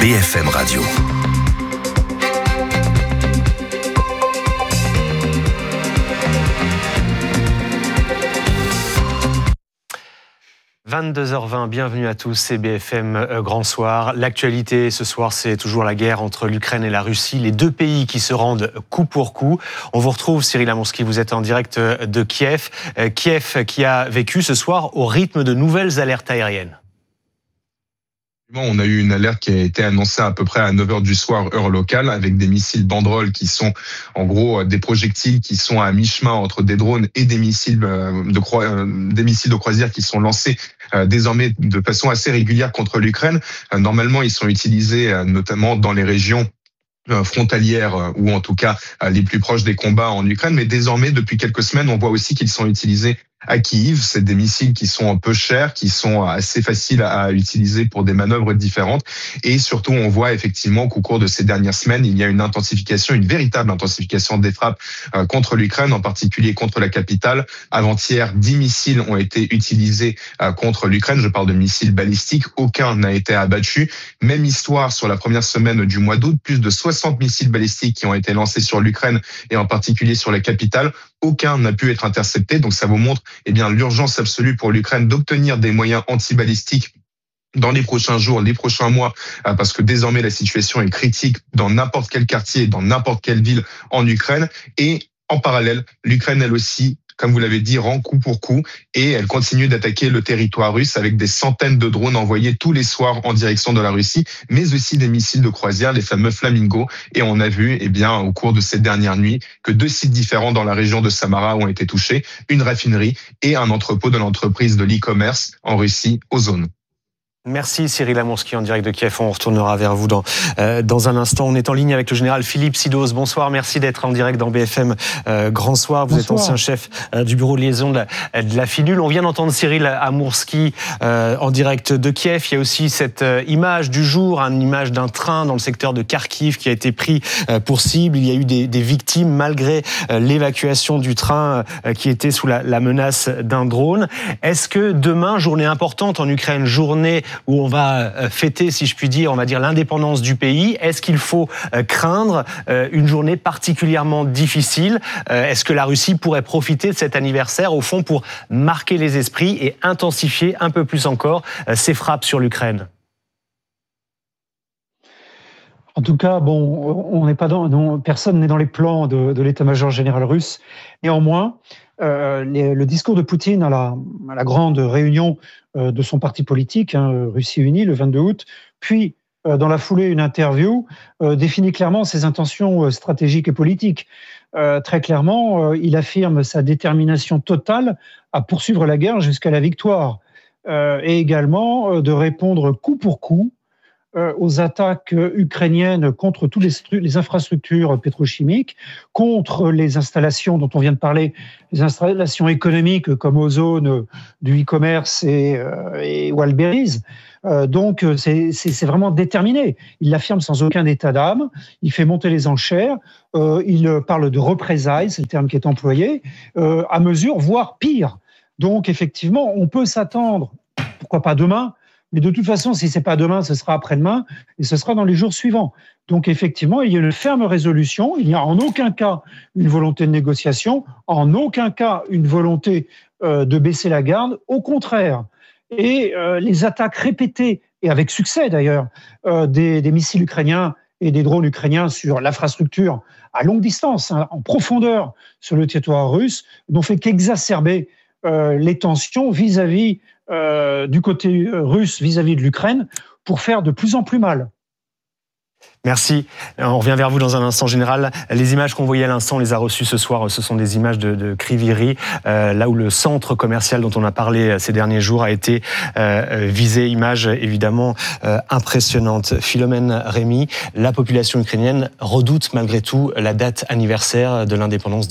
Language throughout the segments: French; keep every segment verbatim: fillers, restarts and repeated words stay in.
B F M Radio. vingt-deux heures vingt, bienvenue à tous, c'est B F M Grand Soir. L'actualité ce soir, c'est toujours la guerre entre l'Ukraine et la Russie, les deux pays qui se rendent coup pour coup. On vous retrouve, Cyril Amourski, vous êtes en direct de Kiev. Kiev qui a vécu ce soir au rythme de nouvelles alertes aériennes. On a eu une alerte qui a été annoncée à peu près à neuf heures du soir, heure locale, avec des missiles banderoles qui sont en gros des projectiles qui sont à mi-chemin entre des drones et des missiles de, croi... des missiles de croisière qui sont lancés désormais de façon assez régulière contre l'Ukraine. Normalement, ils sont utilisés notamment dans les régions frontalières ou en tout cas les plus proches des combats en Ukraine. Mais désormais, depuis quelques semaines, on voit aussi qu'ils sont utilisés à Kyiv. C'est des missiles qui sont un peu chers, qui sont assez faciles à utiliser pour des manœuvres différentes. Et surtout, on voit effectivement qu'au cours de ces dernières semaines, il y a une intensification, une véritable intensification des frappes contre l'Ukraine, en particulier contre la capitale. Avant-hier, dix missiles ont été utilisés contre l'Ukraine. Je parle de missiles balistiques. Aucun n'a été abattu. Même histoire sur la première semaine du mois d'août. Plus de soixante missiles balistiques qui ont été lancés sur l'Ukraine et en particulier sur la capitale. Aucun n'a pu être intercepté. Donc ça vous montre eh bien, l'urgence absolue pour l'Ukraine d'obtenir des moyens antibalistiques dans les prochains jours, les prochains mois, parce que désormais la situation est critique dans n'importe quel quartier, dans n'importe quelle ville en Ukraine. Et en parallèle, l'Ukraine, elle aussi, comme vous l'avez dit, rend coup pour coup et elle continue d'attaquer le territoire russe avec des centaines de drones envoyés tous les soirs en direction de la Russie, mais aussi des missiles de croisière, les fameux Flamingo. Et on a vu, eh bien, au cours de ces dernières nuits, que deux sites différents dans la région de Samara ont été touchés, une raffinerie et un entrepôt de l'entreprise de l'e-commerce en Russie, Ozon. Merci Cyril Amourski en direct de Kiev. On retournera vers vous dans, euh, dans un instant. On est en ligne avec le général Philippe Sidos. Bonsoir, merci d'être en direct dans B F M euh, Grand Soir. Vous Bonsoir. êtes ancien chef euh, du bureau de liaison de la, de la Finul. On vient d'entendre Cyril Amourski euh, en direct de Kiev. Il y a aussi cette euh, image du jour, une image d'un train dans le secteur de Kharkiv qui a été pris euh, pour cible. Il y a eu des, des victimes malgré euh, l'évacuation du train euh, qui était sous la, la menace d'un drone. Est-ce que demain, journée importante en Ukraine, journée où on va fêter, si je puis dire, on va dire l'indépendance du pays. Est-ce qu'il faut craindre une journée particulièrement difficile ? Est-ce que la Russie pourrait profiter de cet anniversaire, au fond, pour marquer les esprits et intensifier un peu plus encore ses frappes sur l'Ukraine ? En tout cas, bon, on n'est pas dans, non, personne n'est dans les plans de, de l'état-major général russe. Néanmoins, euh, les, le discours de Poutine à la, à la grande réunion euh, de son parti politique, hein, Russie Unie, le vingt-deux août, puis euh, dans la foulée, une interview euh, définit clairement ses intentions euh, stratégiques et politiques. Euh, très clairement, euh, il affirme sa détermination totale à poursuivre la guerre jusqu'à la victoire euh, et également euh, de répondre coup pour coup aux attaques ukrainiennes contre toutes les, les infrastructures pétrochimiques, contre les installations dont on vient de parler, les installations économiques comme Ozon, du e-commerce et, et Wildberries. Euh, donc c'est, c'est, c'est vraiment déterminé. Il l'affirme sans aucun état d'âme, il fait monter les enchères, euh, il parle de représailles, c'est le terme qui est employé, euh, à mesure, voire pire. Donc effectivement, on peut s'attendre, pourquoi pas demain, mais de toute façon, si ce n'est pas demain, ce sera après-demain et ce sera dans les jours suivants. Donc effectivement, il y a une ferme résolution. Il n'y a en aucun cas une volonté de négociation, en aucun cas une volonté euh, de baisser la garde. Au contraire. Et euh, les attaques répétées, et avec succès d'ailleurs, euh, des, des missiles ukrainiens et des drones ukrainiens sur l'infrastructure à longue distance, hein, en profondeur sur le territoire russe, n'ont fait qu'exacerber euh, les tensions vis-à-vis Euh, du côté russe vis-à-vis de l'Ukraine pour faire de plus en plus mal. Merci. On revient vers vous dans un instant, général. Les images qu'on voyait à l'instant, on les a reçues ce soir. Ce sont des images de, de Kryvyi, euh, là où le centre commercial dont on a parlé ces derniers jours a été euh, visé. Image évidemment euh, impressionnante. Philomène Rémy, la population ukrainienne redoute malgré tout la date anniversaire de l'indépendance demain.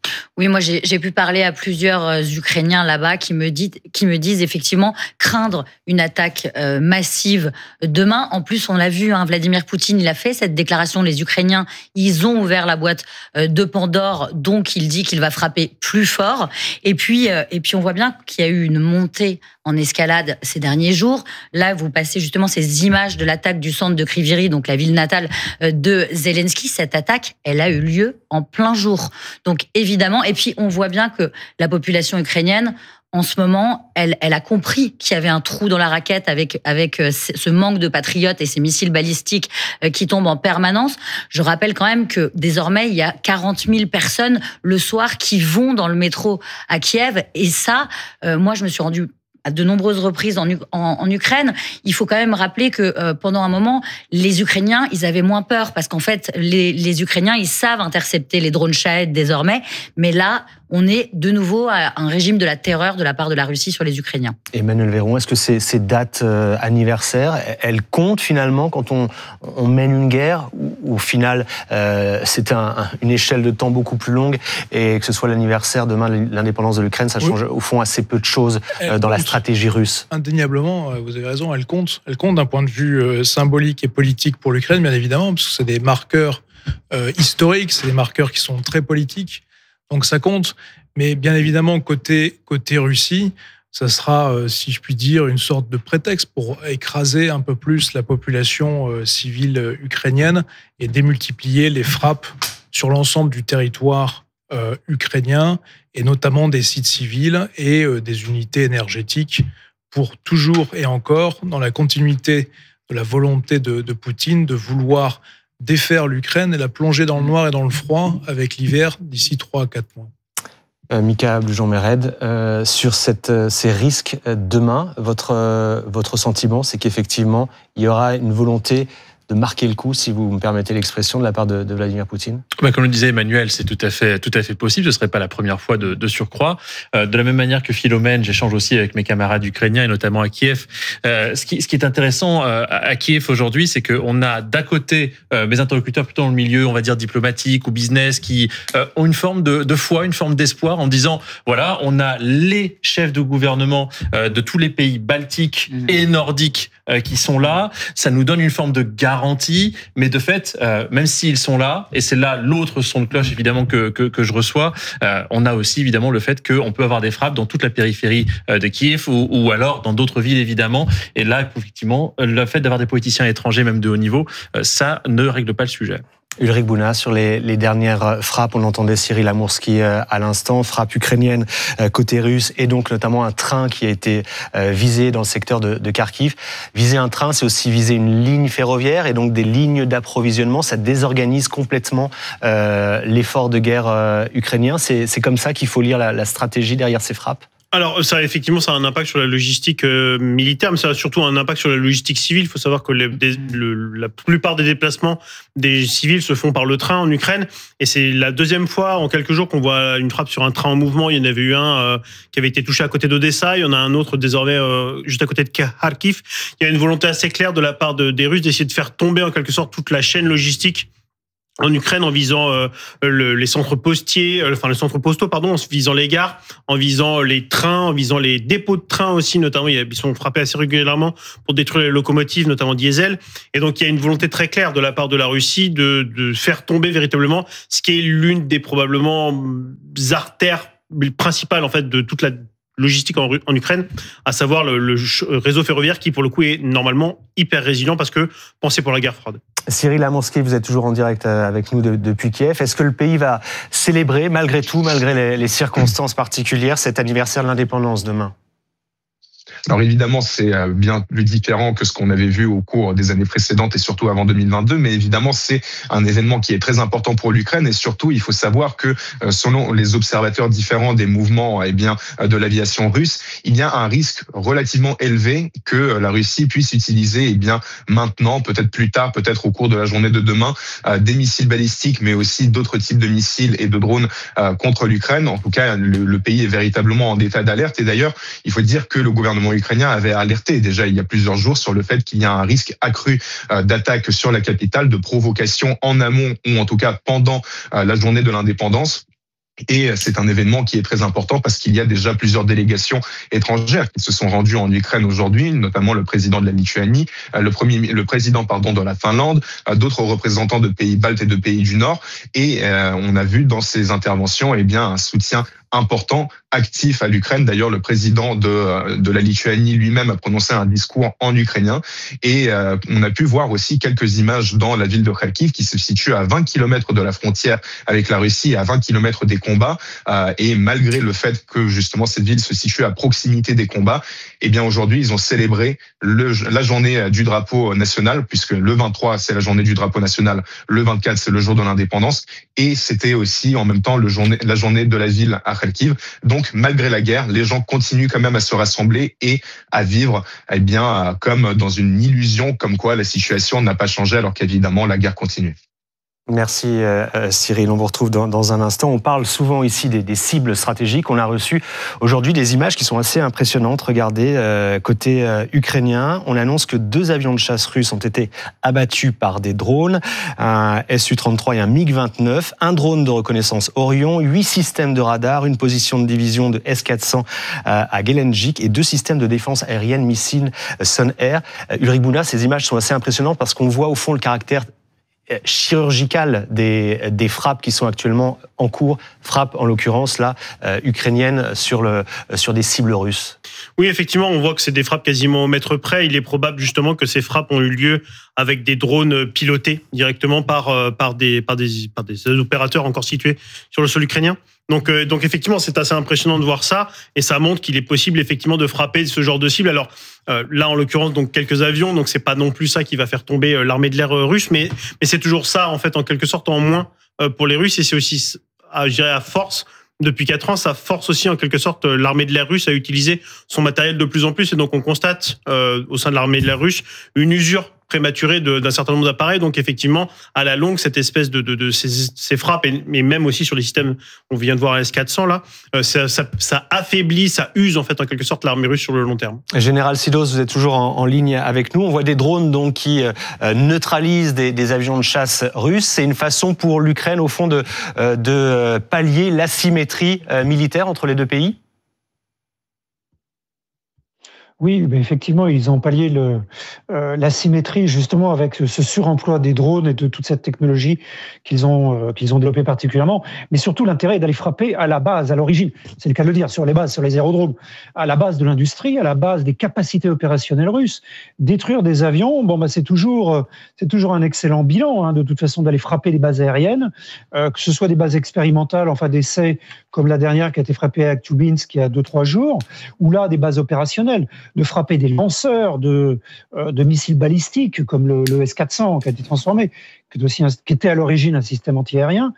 Oui, moi j'ai, j'ai pu parler à plusieurs Ukrainiens là-bas qui me, dit, qui me disent effectivement craindre une attaque euh, massive demain. En plus, on l'a vu, hein, Vladimir Poutine, il a fait cette déclaration. Les Ukrainiens, ils ont ouvert la boîte euh, de Pandore, donc il dit qu'il va frapper plus fort. Et puis, euh, et puis on voit bien qu'il y a eu une montée en escalade ces derniers jours. Là, vous passez justement ces images de l'attaque du centre de Kryvyi, donc la ville natale de Zelensky. Cette attaque, elle a eu lieu en plein jour. Donc évidemment, et puis on voit bien que la population ukrainienne, en ce moment, elle, elle a compris qu'il y avait un trou dans la raquette avec, avec ce manque de patriotes et ces missiles balistiques qui tombent en permanence. Je rappelle quand même que désormais, il y a quarante mille personnes le soir qui vont dans le métro à Kiev. Et ça, euh, moi, je me suis rendue à de nombreuses reprises en, en, en Ukraine. Il faut quand même rappeler que euh, pendant un moment, les Ukrainiens, ils avaient moins peur parce qu'en fait, les, les Ukrainiens, ils savent intercepter les drones Shahed désormais. Mais là, on est de nouveau à un régime de la terreur de la part de la Russie sur les Ukrainiens. Emmanuel Véron, est-ce que ces, ces dates euh, anniversaires, elles comptent finalement quand on, on mène une guerre ou au final, euh, c'est un, un, une échelle de temps beaucoup plus longue et que ce soit l'anniversaire demain de l'indépendance de l'Ukraine, ça change oui. au fond assez peu de choses euh, dans la stratégie russe. Indéniablement, vous avez raison, elle compte. Elle compte d'un point de vue euh, symbolique et politique pour l'Ukraine, bien évidemment, parce que c'est des marqueurs euh, historiques, c'est des marqueurs qui sont très politiques. Donc ça compte, mais bien évidemment, côté, côté Russie, ça sera, euh, si je puis dire, une sorte de prétexte pour écraser un peu plus la population euh, civile ukrainienne et démultiplier les frappes sur l'ensemble du territoire euh, ukrainien, et notamment des sites civils et euh, des unités énergétiques, pour toujours et encore, dans la continuité de la volonté de, de Poutine de vouloir défaire l'Ukraine et la plonger dans le noir et dans le froid avec l'hiver d'ici trois à quatre mois. Euh, Mika Blujean-Mered, euh, sur cette, euh, ces risques euh, demain, votre, euh, votre sentiment, c'est qu'effectivement, il y aura une volonté de marquer le coup, si vous me permettez l'expression, de la part de, de Vladimir Poutine? Bah, comme le disait Emmanuel, c'est tout à fait, tout à fait possible. Ce serait pas la première fois de, de surcroît. Euh, de la même manière que Philomène, j'échange aussi avec mes camarades ukrainiens et notamment à Kiev. Euh, ce qui, ce qui est intéressant euh, à Kiev aujourd'hui, c'est qu'on a d'un côté euh, mes interlocuteurs plutôt dans le milieu, on va dire diplomatique ou business, qui euh, ont une forme de, de foi, une forme d'espoir, en disant voilà, on a les chefs de gouvernement euh, de tous les pays baltiques mmh. et nordiques euh, qui sont là. Ça nous donne une forme de garantie. Garantie, mais de fait, euh, même s'ils sont là, et c'est là l'autre son de cloche évidemment que que, que je reçois, euh, on a aussi évidemment le fait qu'on peut avoir des frappes dans toute la périphérie de Kiev ou, ou alors dans d'autres villes évidemment. Et là, effectivement, le fait d'avoir des politiciens étrangers, même de haut niveau, ça ne règle pas le sujet. Ulrich Bouna, sur les, les dernières frappes, on entendait Cyril Amourski à l'instant, frappe ukrainienne côté russe et donc notamment un train qui a été visé dans le secteur de, de Kharkiv. Viser un train, c'est aussi viser une ligne ferroviaire et donc des lignes d'approvisionnement. Ça désorganise complètement euh, l'effort de guerre euh, ukrainien. C'est, c'est comme ça qu'il faut lire la, la stratégie derrière ces frappes? Alors, ça, effectivement, ça a un impact sur la logistique euh, militaire, mais ça a surtout un impact sur la logistique civile. Il faut savoir que les, des, le, la plupart des déplacements des civils se font par le train en Ukraine. Et c'est la deuxième fois en quelques jours qu'on voit une frappe sur un train en mouvement. Il y en avait eu un euh, qui avait été touché à côté d'Odessa. Il y en a un autre désormais euh, juste à côté de Kharkiv. Il y a une volonté assez claire de la part de, des Russes d'essayer de faire tomber en quelque sorte toute la chaîne logistique en Ukraine, en visant euh, le, les centres postiers, euh, enfin les centres postaux, pardon, en visant les gares, en visant les trains, en visant les dépôts de trains aussi, notamment, ils sont frappés assez régulièrement pour détruire les locomotives, notamment diesel. Et donc, il y a une volonté très claire de la part de la Russie de, de faire tomber véritablement ce qui est l'une des probablement artères principales, en fait, de toute la logistique en, en Ukraine, à savoir le, le réseau ferroviaire qui, pour le coup, est normalement hyper résilient parce que pensé pour la guerre froide. Cyril Amourski, vous êtes toujours en direct avec nous de, depuis Kiev. Est-ce que le pays va célébrer, malgré tout, malgré les, les circonstances particulières, cet anniversaire de l'indépendance demain ? Alors évidemment, c'est bien plus différent que ce qu'on avait vu au cours des années précédentes et surtout avant deux mille vingt-deux, mais évidemment, c'est un événement qui est très important pour l'Ukraine et surtout, il faut savoir que selon les observateurs différents des mouvements eh bien, de l'aviation russe, il y a un risque relativement élevé que la Russie puisse utiliser eh bien, maintenant, peut-être plus tard, peut-être au cours de la journée de demain, des missiles balistiques, mais aussi d'autres types de missiles et de drones contre l'Ukraine. En tout cas, le, le pays est véritablement en état d'alerte et d'ailleurs, il faut dire que le gouvernement ukrainien avait alerté déjà il y a plusieurs jours sur le fait qu'il y a un risque accru d'attaque sur la capitale, de provocation en amont ou en tout cas pendant la journée de l'indépendance. Et c'est un événement qui est très important parce qu'il y a déjà plusieurs délégations étrangères qui se sont rendues en Ukraine aujourd'hui, notamment le président de la Lituanie, le premier, le président pardon de la Finlande, d'autres représentants de pays baltes et de pays du Nord. Et euh, on a vu dans ces interventions, eh bien, un soutien important, actif à l'Ukraine. D'ailleurs, le président de, de la Lituanie lui-même a prononcé un discours en ukrainien. Et euh, on a pu voir aussi quelques images dans la ville de Kharkiv, qui se situe à vingt kilomètres de la frontière avec la Russie, à vingt kilomètres des combats. Euh, et malgré le fait que justement cette ville se situe à proximité des combats, eh bien aujourd'hui, ils ont célébré le, la journée du drapeau national, puisque le vingt-trois, c'est la journée du drapeau national, le vingt-quatre, c'est le jour de l'indépendance. Et c'était aussi en même temps le journée, la journée de la ville à Kharkiv. Donc, malgré la guerre, les gens continuent quand même à se rassembler et à vivre, eh bien, comme dans une illusion, comme quoi la situation n'a pas changé, alors qu'évidemment, la guerre continue. Merci euh, Cyril, on vous retrouve dans, dans un instant. On parle souvent ici des, des cibles stratégiques. On a reçu aujourd'hui des images qui sont assez impressionnantes. Regardez, euh, côté euh, ukrainien, on annonce que deux avions de chasse russes ont été abattus par des drones, un S U trente-trois et un MiG vingt-neuf, un drone de reconnaissance Orion, huit systèmes de radar, une position de division de S quatre cents euh, à Gelendzhik et deux systèmes de défense aérienne missiles Sun-Air. Euh, Ulrich Bouna, ces images sont assez impressionnantes parce qu'on voit au fond le caractère chirurgicale des, des frappes qui sont actuellement en cours, frappes en l'occurrence là euh, ukrainiennes sur, le, sur des cibles russes. Oui, effectivement, on voit que c'est des frappes quasiment au mètre près. Il est probable justement que ces frappes ont eu lieu avec des drones pilotés directement par, par, des, par, des, par des opérateurs encore situés sur le sol ukrainien. Donc, euh, donc effectivement, c'est assez impressionnant de voir ça, et ça montre qu'il est possible effectivement de frapper ce genre de cible. Alors euh, là, en l'occurrence, donc quelques avions, donc c'est pas non plus ça qui va faire tomber euh, l'armée de l'air euh, russe, mais mais c'est toujours ça en fait, en quelque sorte, en moins euh, pour les Russes, et c'est aussi, à, je dirais, à force. Depuis quatre ans, ça force aussi en quelque sorte l'armée de l'air russe à utiliser son matériel de plus en plus, et donc on constate euh, au sein de l'armée de l'air russe une usure prématurée de, d'un certain nombre d'appareils. Donc effectivement, à la longue, cette espèce de, de, de ces, ces frappes, et, et même aussi sur les systèmes, on vient de voir un S quatre cents là, euh, ça, ça, ça affaiblit, ça use en fait en quelque sorte l'armée russe sur le long terme. Général Sidos, vous êtes toujours en, en ligne avec nous. On voit des drones donc qui euh, neutralisent des, des avions de chasse russes. C'est une façon pour l'Ukraine au fond de, euh, de pallier l'asymétrie euh, militaire entre les deux pays. Oui, mais effectivement, ils ont pallié le, euh, l'asymétrie justement avec ce suremploi des drones et de toute cette technologie qu'ils ont, euh, qu'ils ont développée particulièrement. Mais surtout, l'intérêt est d'aller frapper à la base, à l'origine. C'est le cas de le dire, sur les bases, sur les aérodromes, à la base de l'industrie, à la base des capacités opérationnelles russes. Détruire des avions, bon, bah, c'est toujours, c'est toujours un excellent bilan, hein, de toute façon, d'aller frapper les bases aériennes, euh, que ce soit des bases expérimentales, enfin d'essais comme la dernière qui a été frappée à Tchoubinsk il y a deux, trois jours, ou là, des bases opérationnelles, de frapper des lanceurs de, euh, de missiles balistiques comme le, le S quatre cents qui a été transformé, qui, est aussi un, qui était à l'origine un système antiaérien.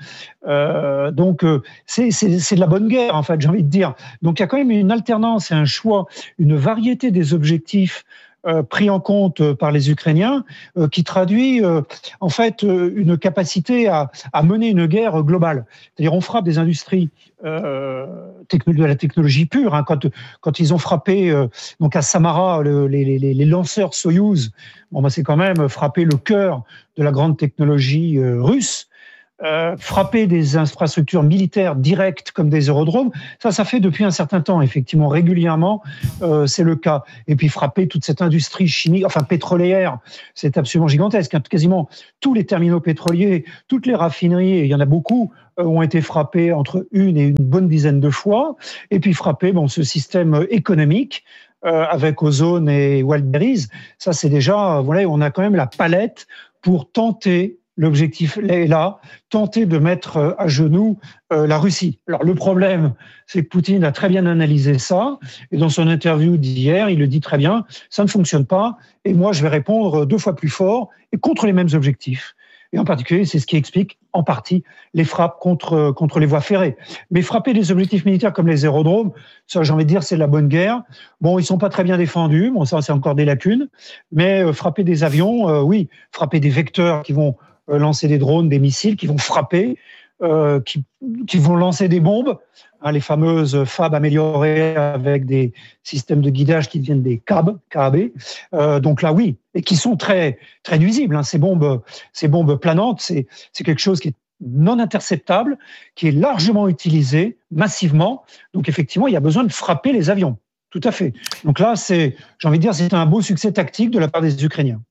Euh, donc euh, c'est, c'est, c'est de la bonne guerre en fait, j'ai envie de dire. Donc il y a quand même une alternance et un choix, une variété des objectifs Euh, pris en compte par les Ukrainiens, euh, qui traduit euh, en fait euh, une capacité à, à mener une guerre globale. C'est-à-dire on frappe des industries euh, de la technologie pure. Hein, quand, quand ils ont frappé euh, donc à Samara le, les, les, les lanceurs Soyouz, bon, bah, c'est quand même frapper le cœur de la grande technologie euh, russe. Euh, frapper des infrastructures militaires directes comme des aérodromes, ça, ça fait depuis un certain temps, effectivement, régulièrement, euh, c'est le cas. Et puis frapper toute cette industrie chimique, enfin pétrolière, c'est absolument gigantesque. Hein. Quasiment tous les terminaux pétroliers, toutes les raffineries, et il y en a beaucoup, euh, ont été frappés entre une et une bonne dizaine de fois. Et puis frapper bon, ce système économique, euh, avec Ozone et Wildberries, ça c'est déjà, voilà, on a quand même la palette pour tenter. L'objectif est là, tenter de mettre à genoux euh, la Russie. Alors le problème, c'est que Poutine a très bien analysé ça, et dans son interview d'hier, il le dit très bien, ça ne fonctionne pas, et moi je vais répondre deux fois plus fort, et contre les mêmes objectifs. Et en particulier, c'est ce qui explique en partie les frappes contre, contre les voies ferrées. Mais frapper des objectifs militaires comme les aérodromes, ça j'ai envie de dire, c'est de la bonne guerre. Bon, ils sont pas très bien défendus, bon ça c'est encore des lacunes, mais euh, frapper des avions, euh, oui, frapper des vecteurs qui vont lancer des drones, des missiles qui vont frapper, euh, qui, qui vont lancer des bombes, hein, les fameuses F A B améliorées avec des systèmes de guidage qui deviennent des C A B, C A B. Euh, donc là, oui, et qui sont très très nuisibles. Hein, ces bombes, ces bombes planantes, c'est c'est quelque chose qui est non interceptable qui est largement utilisé massivement. Donc effectivement, il y a besoin de frapper les avions. Tout à fait. Donc là, c'est, j'ai envie de dire, c'est un beau succès tactique de la part des Ukrainiens.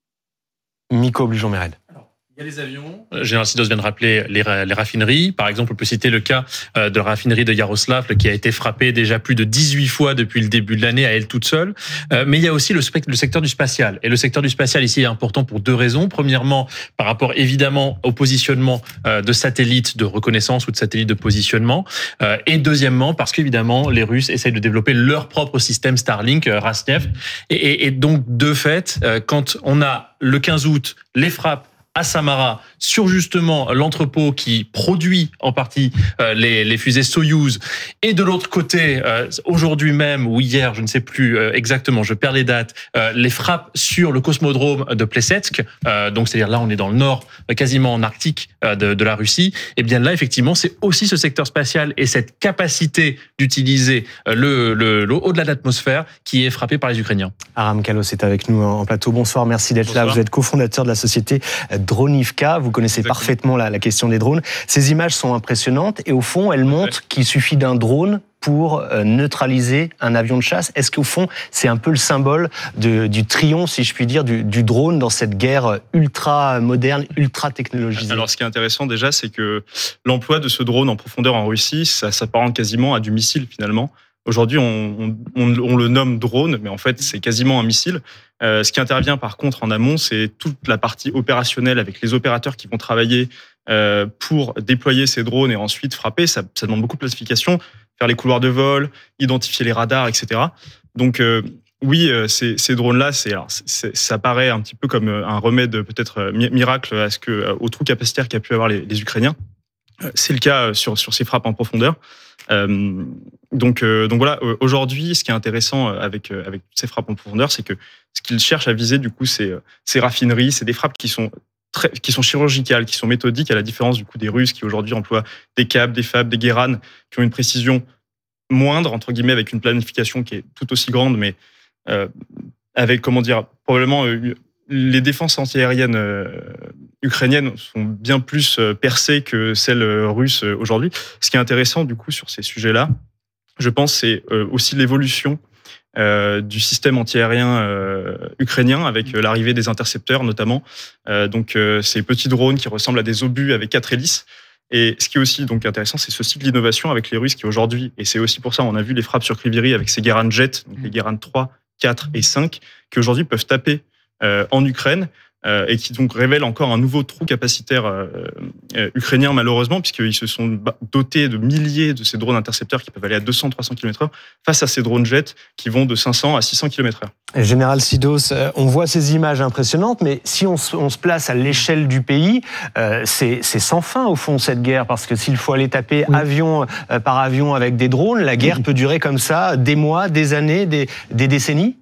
Miko Obligeon-Merel. Il y a les avions. Le général Sidos vient de rappeler les, les raffineries. Par exemple, on peut citer le cas de la raffinerie de Yaroslavl qui a été frappée déjà plus de dix-huit fois depuis le début de l'année à elle toute seule. Mais il y a aussi le, le secteur du spatial. Et le secteur du spatial ici est important pour deux raisons. Premièrement, par rapport évidemment au positionnement de satellites de reconnaissance ou de satellites de positionnement. Et deuxièmement, parce qu'évidemment, les Russes essayent de développer leur propre système Starlink, Rosneft. Et, et, et donc, de fait, quand on a le quinze août les frappes à Samara sur justement l'entrepôt qui produit en partie euh, les, les fusées Soyouz, et de l'autre côté euh, aujourd'hui même ou hier, je ne sais plus euh, exactement, je perds les dates, euh, les frappes sur le cosmodrome de Plesetsk, euh, donc c'est-à-dire là on est dans le nord, quasiment en Arctique euh, de, de la Russie, et bien là effectivement c'est aussi ce secteur spatial et cette capacité d'utiliser le, le, le au-delà de l'atmosphère qui est frappé par les Ukrainiens. Aram Kalos est avec nous en plateau. Bonsoir, merci d'être Bonsoir. là. Vous êtes cofondateur de la société Dronivka. Vous connaissez Exactement. parfaitement la, la question des drones. Ces images sont impressionnantes et au fond, elles montrent ouais. qu'il suffit d'un drone pour neutraliser un avion de chasse. Est-ce qu'au fond, c'est un peu le symbole de, du triomphe, si je puis dire, du, du drone dans cette guerre ultra moderne, ultra technologisée? Alors, ce qui est intéressant déjà, c'est que l'emploi de ce drone en profondeur en Russie, ça s'apparente quasiment à du missile finalement. Aujourd'hui, on, on, on le nomme drone, mais en fait, c'est quasiment un missile. Euh, ce qui intervient par contre en amont, c'est toute la partie opérationnelle avec les opérateurs qui vont travailler euh, pour déployer ces drones et ensuite frapper. Ça, ça demande beaucoup de planification, faire les couloirs de vol, identifier les radars, et cetera. Donc euh, oui, euh, ces, ces drones-là, c'est, alors, c'est, ça paraît un petit peu comme un remède peut-être miracle à ce que, au trou capacitaire qu'a pu avoir les, les Ukrainiens. C'est le cas sur, sur ces frappes en profondeur. Euh, donc, euh, donc voilà, aujourd'hui, ce qui est intéressant avec, avec ces frappes en profondeur, c'est que ce qu'ils cherchent à viser, du coup, c'est ces raffineries, c'est des frappes qui sont, très, qui sont chirurgicales, qui sont méthodiques, à la différence du coup des Russes qui aujourd'hui emploient des câbles, des fabs, des guéranes, qui ont une précision moindre, entre guillemets, avec une planification qui est tout aussi grande, mais euh, avec, comment dire, probablement... Euh, les défenses antiaériennes euh, ukrainiennes sont bien plus euh, percées que celles euh, russes euh, aujourd'hui. Ce qui est intéressant, du coup, sur ces sujets-là, je pense, c'est euh, aussi l'évolution euh, du système antiaérien euh, ukrainien avec euh, l'arrivée des intercepteurs, notamment. Euh, donc, euh, ces petits drones qui ressemblent à des obus avec quatre hélices. Et ce qui est aussi donc intéressant, c'est ce cycle d'innovation avec les Russes qui aujourd'hui, et c'est aussi pour ça, on a vu les frappes sur Kryvyi avec ces Guéran Jet, donc les Guéran trois, quatre et cinq, qui aujourd'hui peuvent taper Euh, en Ukraine euh, et qui donc révèle encore un nouveau trou capacitaire euh, euh, ukrainien malheureusement puisqu'ils se sont dotés de milliers de ces drones intercepteurs qui peuvent aller à deux cents à trois cents kilomètres heure face à ces drones jets qui vont de cinq cents à six cents kilomètres heure. Général Sidos, on voit ces images impressionnantes, mais si on se, on se place à l'échelle du pays, euh, c'est, c'est sans fin au fond cette guerre, parce que s'il faut aller taper oui. avion euh, par avion avec des drones, la guerre oui. peut durer comme ça des mois, des années, des, des décennies.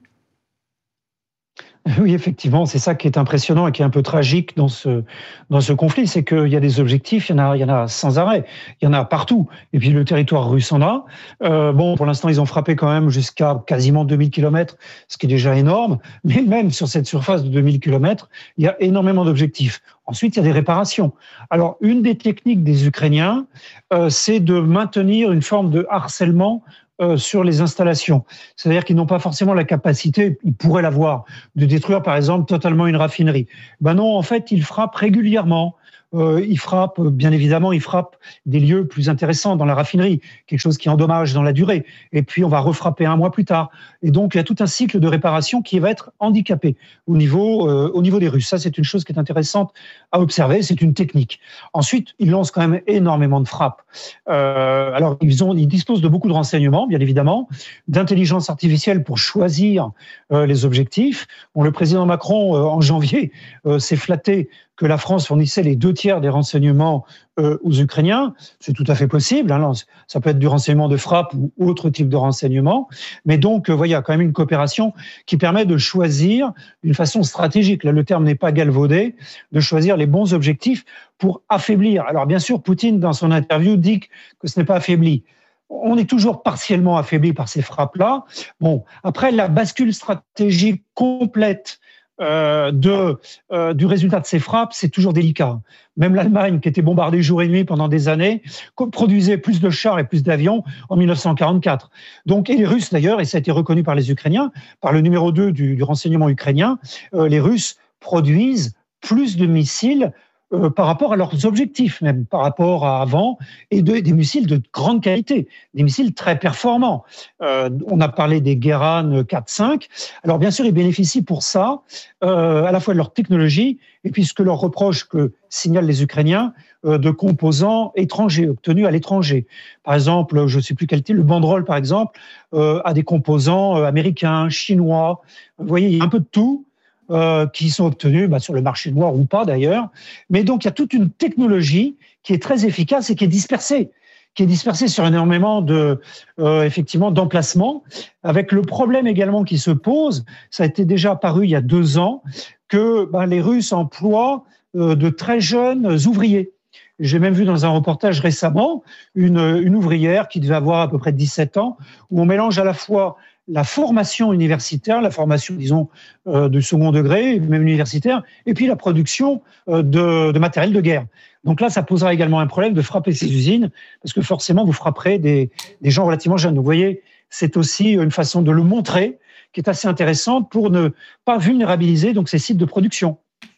Oui, effectivement, c'est ça qui est impressionnant et qui est un peu tragique dans ce, dans ce conflit, c'est qu'il y a des objectifs, il y en a, il y en a sans arrêt, il y en a partout. Et puis le territoire russe en a. Euh, bon, pour l'instant, ils ont frappé quand même jusqu'à quasiment deux mille kilomètres, ce qui est déjà énorme. Mais même sur cette surface de deux mille kilomètres, il y a énormément d'objectifs. Ensuite, il y a des réparations. Alors, une des techniques des Ukrainiens, euh, c'est de maintenir une forme de harcèlement Euh, sur les installations. C'est-à-dire qu'ils n'ont pas forcément la capacité, ils pourraient l'avoir, de détruire par exemple totalement une raffinerie. Ben non, en fait, ils frappent régulièrement. Euh, ils frappent, bien évidemment, ils frappent des lieux plus intéressants dans la raffinerie, quelque chose qui endommage dans la durée. Et puis, on va refrapper un mois plus tard. Et donc, il y a tout un cycle de réparation qui va être handicapé au niveau, euh, au niveau des Russes. Ça, c'est une chose qui est intéressante à observer. C'est une technique. Ensuite, ils lancent quand même énormément de frappes. Euh, alors, ils, ont, ils disposent de beaucoup de renseignements, bien évidemment, d'intelligence artificielle pour choisir euh, les objectifs. Bon, le président Macron, euh, en janvier, euh, s'est flatté que la France fournissait les deux tiers des renseignements euh, aux Ukrainiens. C'est tout à fait possible. Hein, ça peut être du renseignement de frappe ou autre type de renseignement. Mais donc, euh, voilà, il y a quand même une coopération qui permet de choisir d'une façon stratégique. Là, le terme n'est pas galvaudé, de choisir les bons objectifs pour affaiblir. Alors, bien sûr, Poutine, dans son interview, dit que ce n'est pas affaibli. On est toujours partiellement affaibli par ces frappes-là. Bon, après, la bascule stratégique complète euh, de, euh, du résultat de ces frappes, c'est toujours délicat. Même l'Allemagne, qui était bombardée jour et nuit pendant des années, produisait plus de chars et plus d'avions en mille neuf cent quarante-quatre. Donc, et les Russes d'ailleurs, et ça a été reconnu par les Ukrainiens, par le numéro deux du, du renseignement ukrainien, euh, les Russes produisent plus de missiles euh, par rapport à leurs objectifs, même par rapport à avant, et de, des missiles de grande qualité, des missiles très performants. Euh, on a parlé des Guéran quatre cinq. Alors bien sûr, ils bénéficient pour ça euh, à la fois de leur technologie et puis ce que leur reproche, que signalent les Ukrainiens, euh, de composants étrangers, obtenus à l'étranger. Par exemple, je ne sais plus quel type, le banderole par exemple, euh, a des composants euh, américains, chinois. Vous voyez, il y a un peu de tout. Euh, qui sont obtenus bah, sur le marché noir ou pas d'ailleurs. Mais donc, il y a toute une technologie qui est très efficace et qui est dispersée, qui est dispersée sur énormément de, euh, effectivement, d'emplacements, avec le problème également qui se pose, ça a été déjà apparu il y a deux ans, que bah, les Russes emploient euh, de très jeunes ouvriers. J'ai même vu dans un reportage récemment une, une ouvrière qui devait avoir à peu près dix-sept ans, où on mélange à la fois la formation universitaire, la formation, disons, euh, de second degré, même universitaire, et puis la production euh, de, de matériel de guerre. Donc là, ça posera également un problème de frapper ces usines, parce que forcément, vous frapperez des, des gens relativement jeunes. Donc, vous voyez, c'est aussi une façon de le montrer, qui est assez intéressante pour ne pas vulnérabiliser donc, ces sites de production.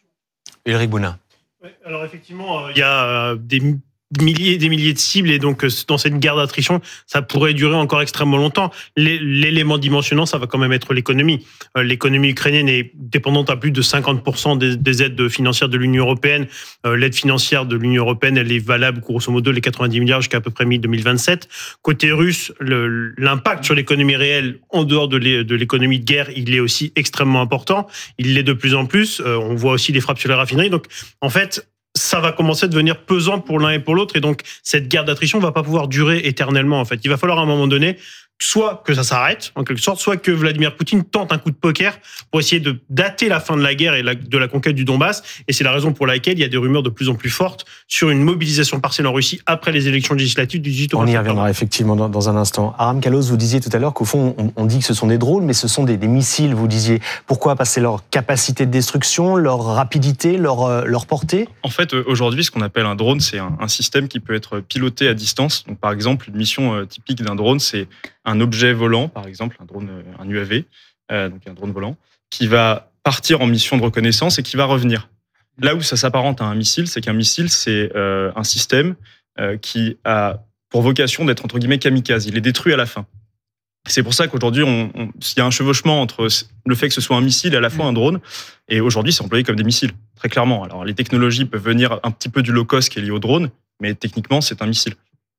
Ulrich Bounin. Alors effectivement, il y a des milliers et des milliers de cibles et donc dans cette guerre d'attrition, ça pourrait durer encore extrêmement longtemps. L'élément dimensionnant, ça va quand même être l'économie. L'économie ukrainienne est dépendante à plus de cinquante pour cent des, des aides financières de l'Union européenne. L'aide financière de l'Union européenne, elle est valable grosso modo les quatre-vingt-dix milliards jusqu'à à peu près mi deux mille vingt-sept. Côté russe, le, l'impact sur l'économie réelle en dehors de, l'é, de l'économie de guerre, il est aussi extrêmement important. Il l'est de plus en plus. On voit aussi des frappes sur les raffineries. Donc en fait, ça va commencer à devenir pesant pour l'un et pour l'autre. Et donc, cette guerre d'attrition va pas pouvoir durer éternellement, en fait. Il va falloir à un moment donné, soit que ça s'arrête, en quelque sorte, soit que Vladimir Poutine tente un coup de poker pour essayer de dater la fin de la guerre et la, de la conquête du Donbass. Et c'est la raison pour laquelle il y a des rumeurs de plus en plus fortes sur une mobilisation partielle en Russie après les élections législatives du dix-huit au vingt septembre. On y reviendra effectivement dans, dans un instant. Aram Kalos, vous disiez tout à l'heure qu'au fond, on, on dit que ce sont des drones, mais ce sont des, des missiles, vous disiez. Pourquoi ? Parce que c'est leur capacité de destruction, leur rapidité, leur, euh, leur portée ? En fait, aujourd'hui, ce qu'on appelle un drone, c'est un, un système qui peut être piloté à distance. Donc, par exemple, une mission euh, typique d'un drone, c'est un objet volant, par exemple, un drone, un U A V, euh, donc un drone volant, qui va partir en mission de reconnaissance et qui va revenir. Là où ça s'apparente à un missile, c'est qu'un missile, c'est euh, un système euh, qui a pour vocation d'être, entre guillemets, kamikaze. Il est détruit à la fin. C'est pour ça qu'aujourd'hui, on, on, il y a un chevauchement entre le fait que ce soit un missile et à la fois un drone. Et aujourd'hui, c'est employé comme des missiles, très clairement. Alors, les technologies peuvent venir un petit peu du low-cost qui est lié au drone, mais techniquement, c'est un missile.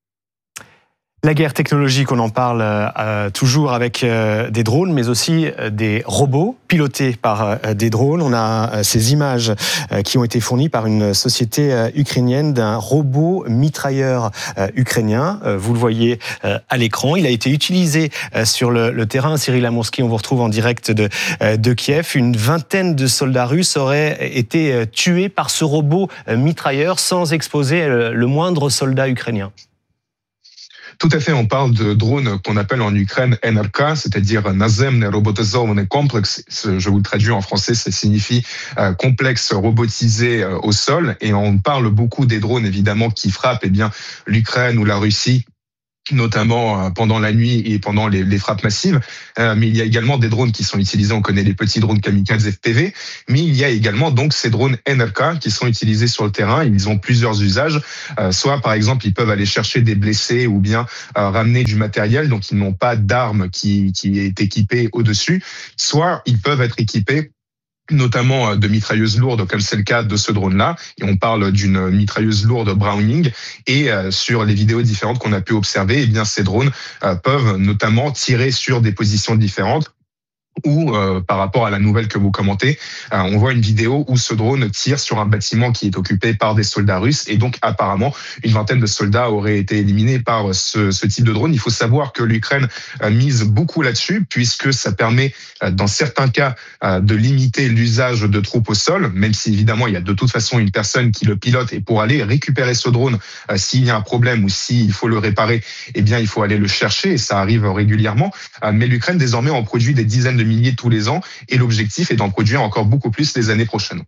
La guerre technologique, on en parle euh, toujours avec euh, des drones, mais aussi euh, des robots pilotés par euh, des drones. On a euh, ces images euh, qui ont été fournies par une société euh, ukrainienne d'un robot mitrailleur euh, ukrainien. Euh, vous le voyez euh, à l'écran. Il a été utilisé euh, sur le, le terrain. Cyril Amourski, on vous retrouve en direct de, euh, de Kiev. Une vingtaine de soldats russes auraient été euh, tués par ce robot euh, mitrailleur sans exposer euh, le moindre soldat ukrainien. Tout à fait, on parle de drones qu'on appelle en Ukraine N R K, c'est-à-dire Nazemny Robotizovaný Komplex. Je vous le traduis en français, ça signifie euh, complexe robotisé euh, au sol. Et on parle beaucoup des drones, évidemment, qui frappent eh bien, l'Ukraine ou la Russie, notamment pendant la nuit et pendant les, les frappes massives. Euh, mais il y a également des drones qui sont utilisés, on connaît les petits drones kamikazes F P V, mais il y a également donc ces drones N R K qui sont utilisés sur le terrain. Ils ont plusieurs usages. Euh, soit, par exemple, ils peuvent aller chercher des blessés ou bien euh, ramener du matériel, donc ils n'ont pas d'arme qui, qui est équipée au-dessus. Soit, ils peuvent être équipés notamment de mitrailleuses lourdes, comme c'est le cas de ce drone-là. Et on parle d'une mitrailleuse lourde Browning. Et euh, sur les vidéos différentes qu'on a pu observer, eh bien, ces drones euh, peuvent notamment tirer sur des positions différentes. Ou euh, par rapport à la nouvelle que vous commentez, euh, on voit une vidéo où ce drone tire sur un bâtiment qui est occupé par des soldats russes et donc apparemment une vingtaine de soldats auraient été éliminés par ce, ce type de drone. Il faut savoir que l'Ukraine euh, mise beaucoup là-dessus puisque ça permet euh, dans certains cas euh, de limiter l'usage de troupes au sol, même si évidemment il y a de toute façon une personne qui le pilote et pour aller récupérer ce drone, euh, s'il y a un problème ou s'il faut le réparer, eh bien il faut aller le chercher et ça arrive régulièrement. Euh, mais l'Ukraine désormais en produit des dizaines de de milliers tous les ans. Et l'objectif est d'en produire encore beaucoup plus les années prochaines.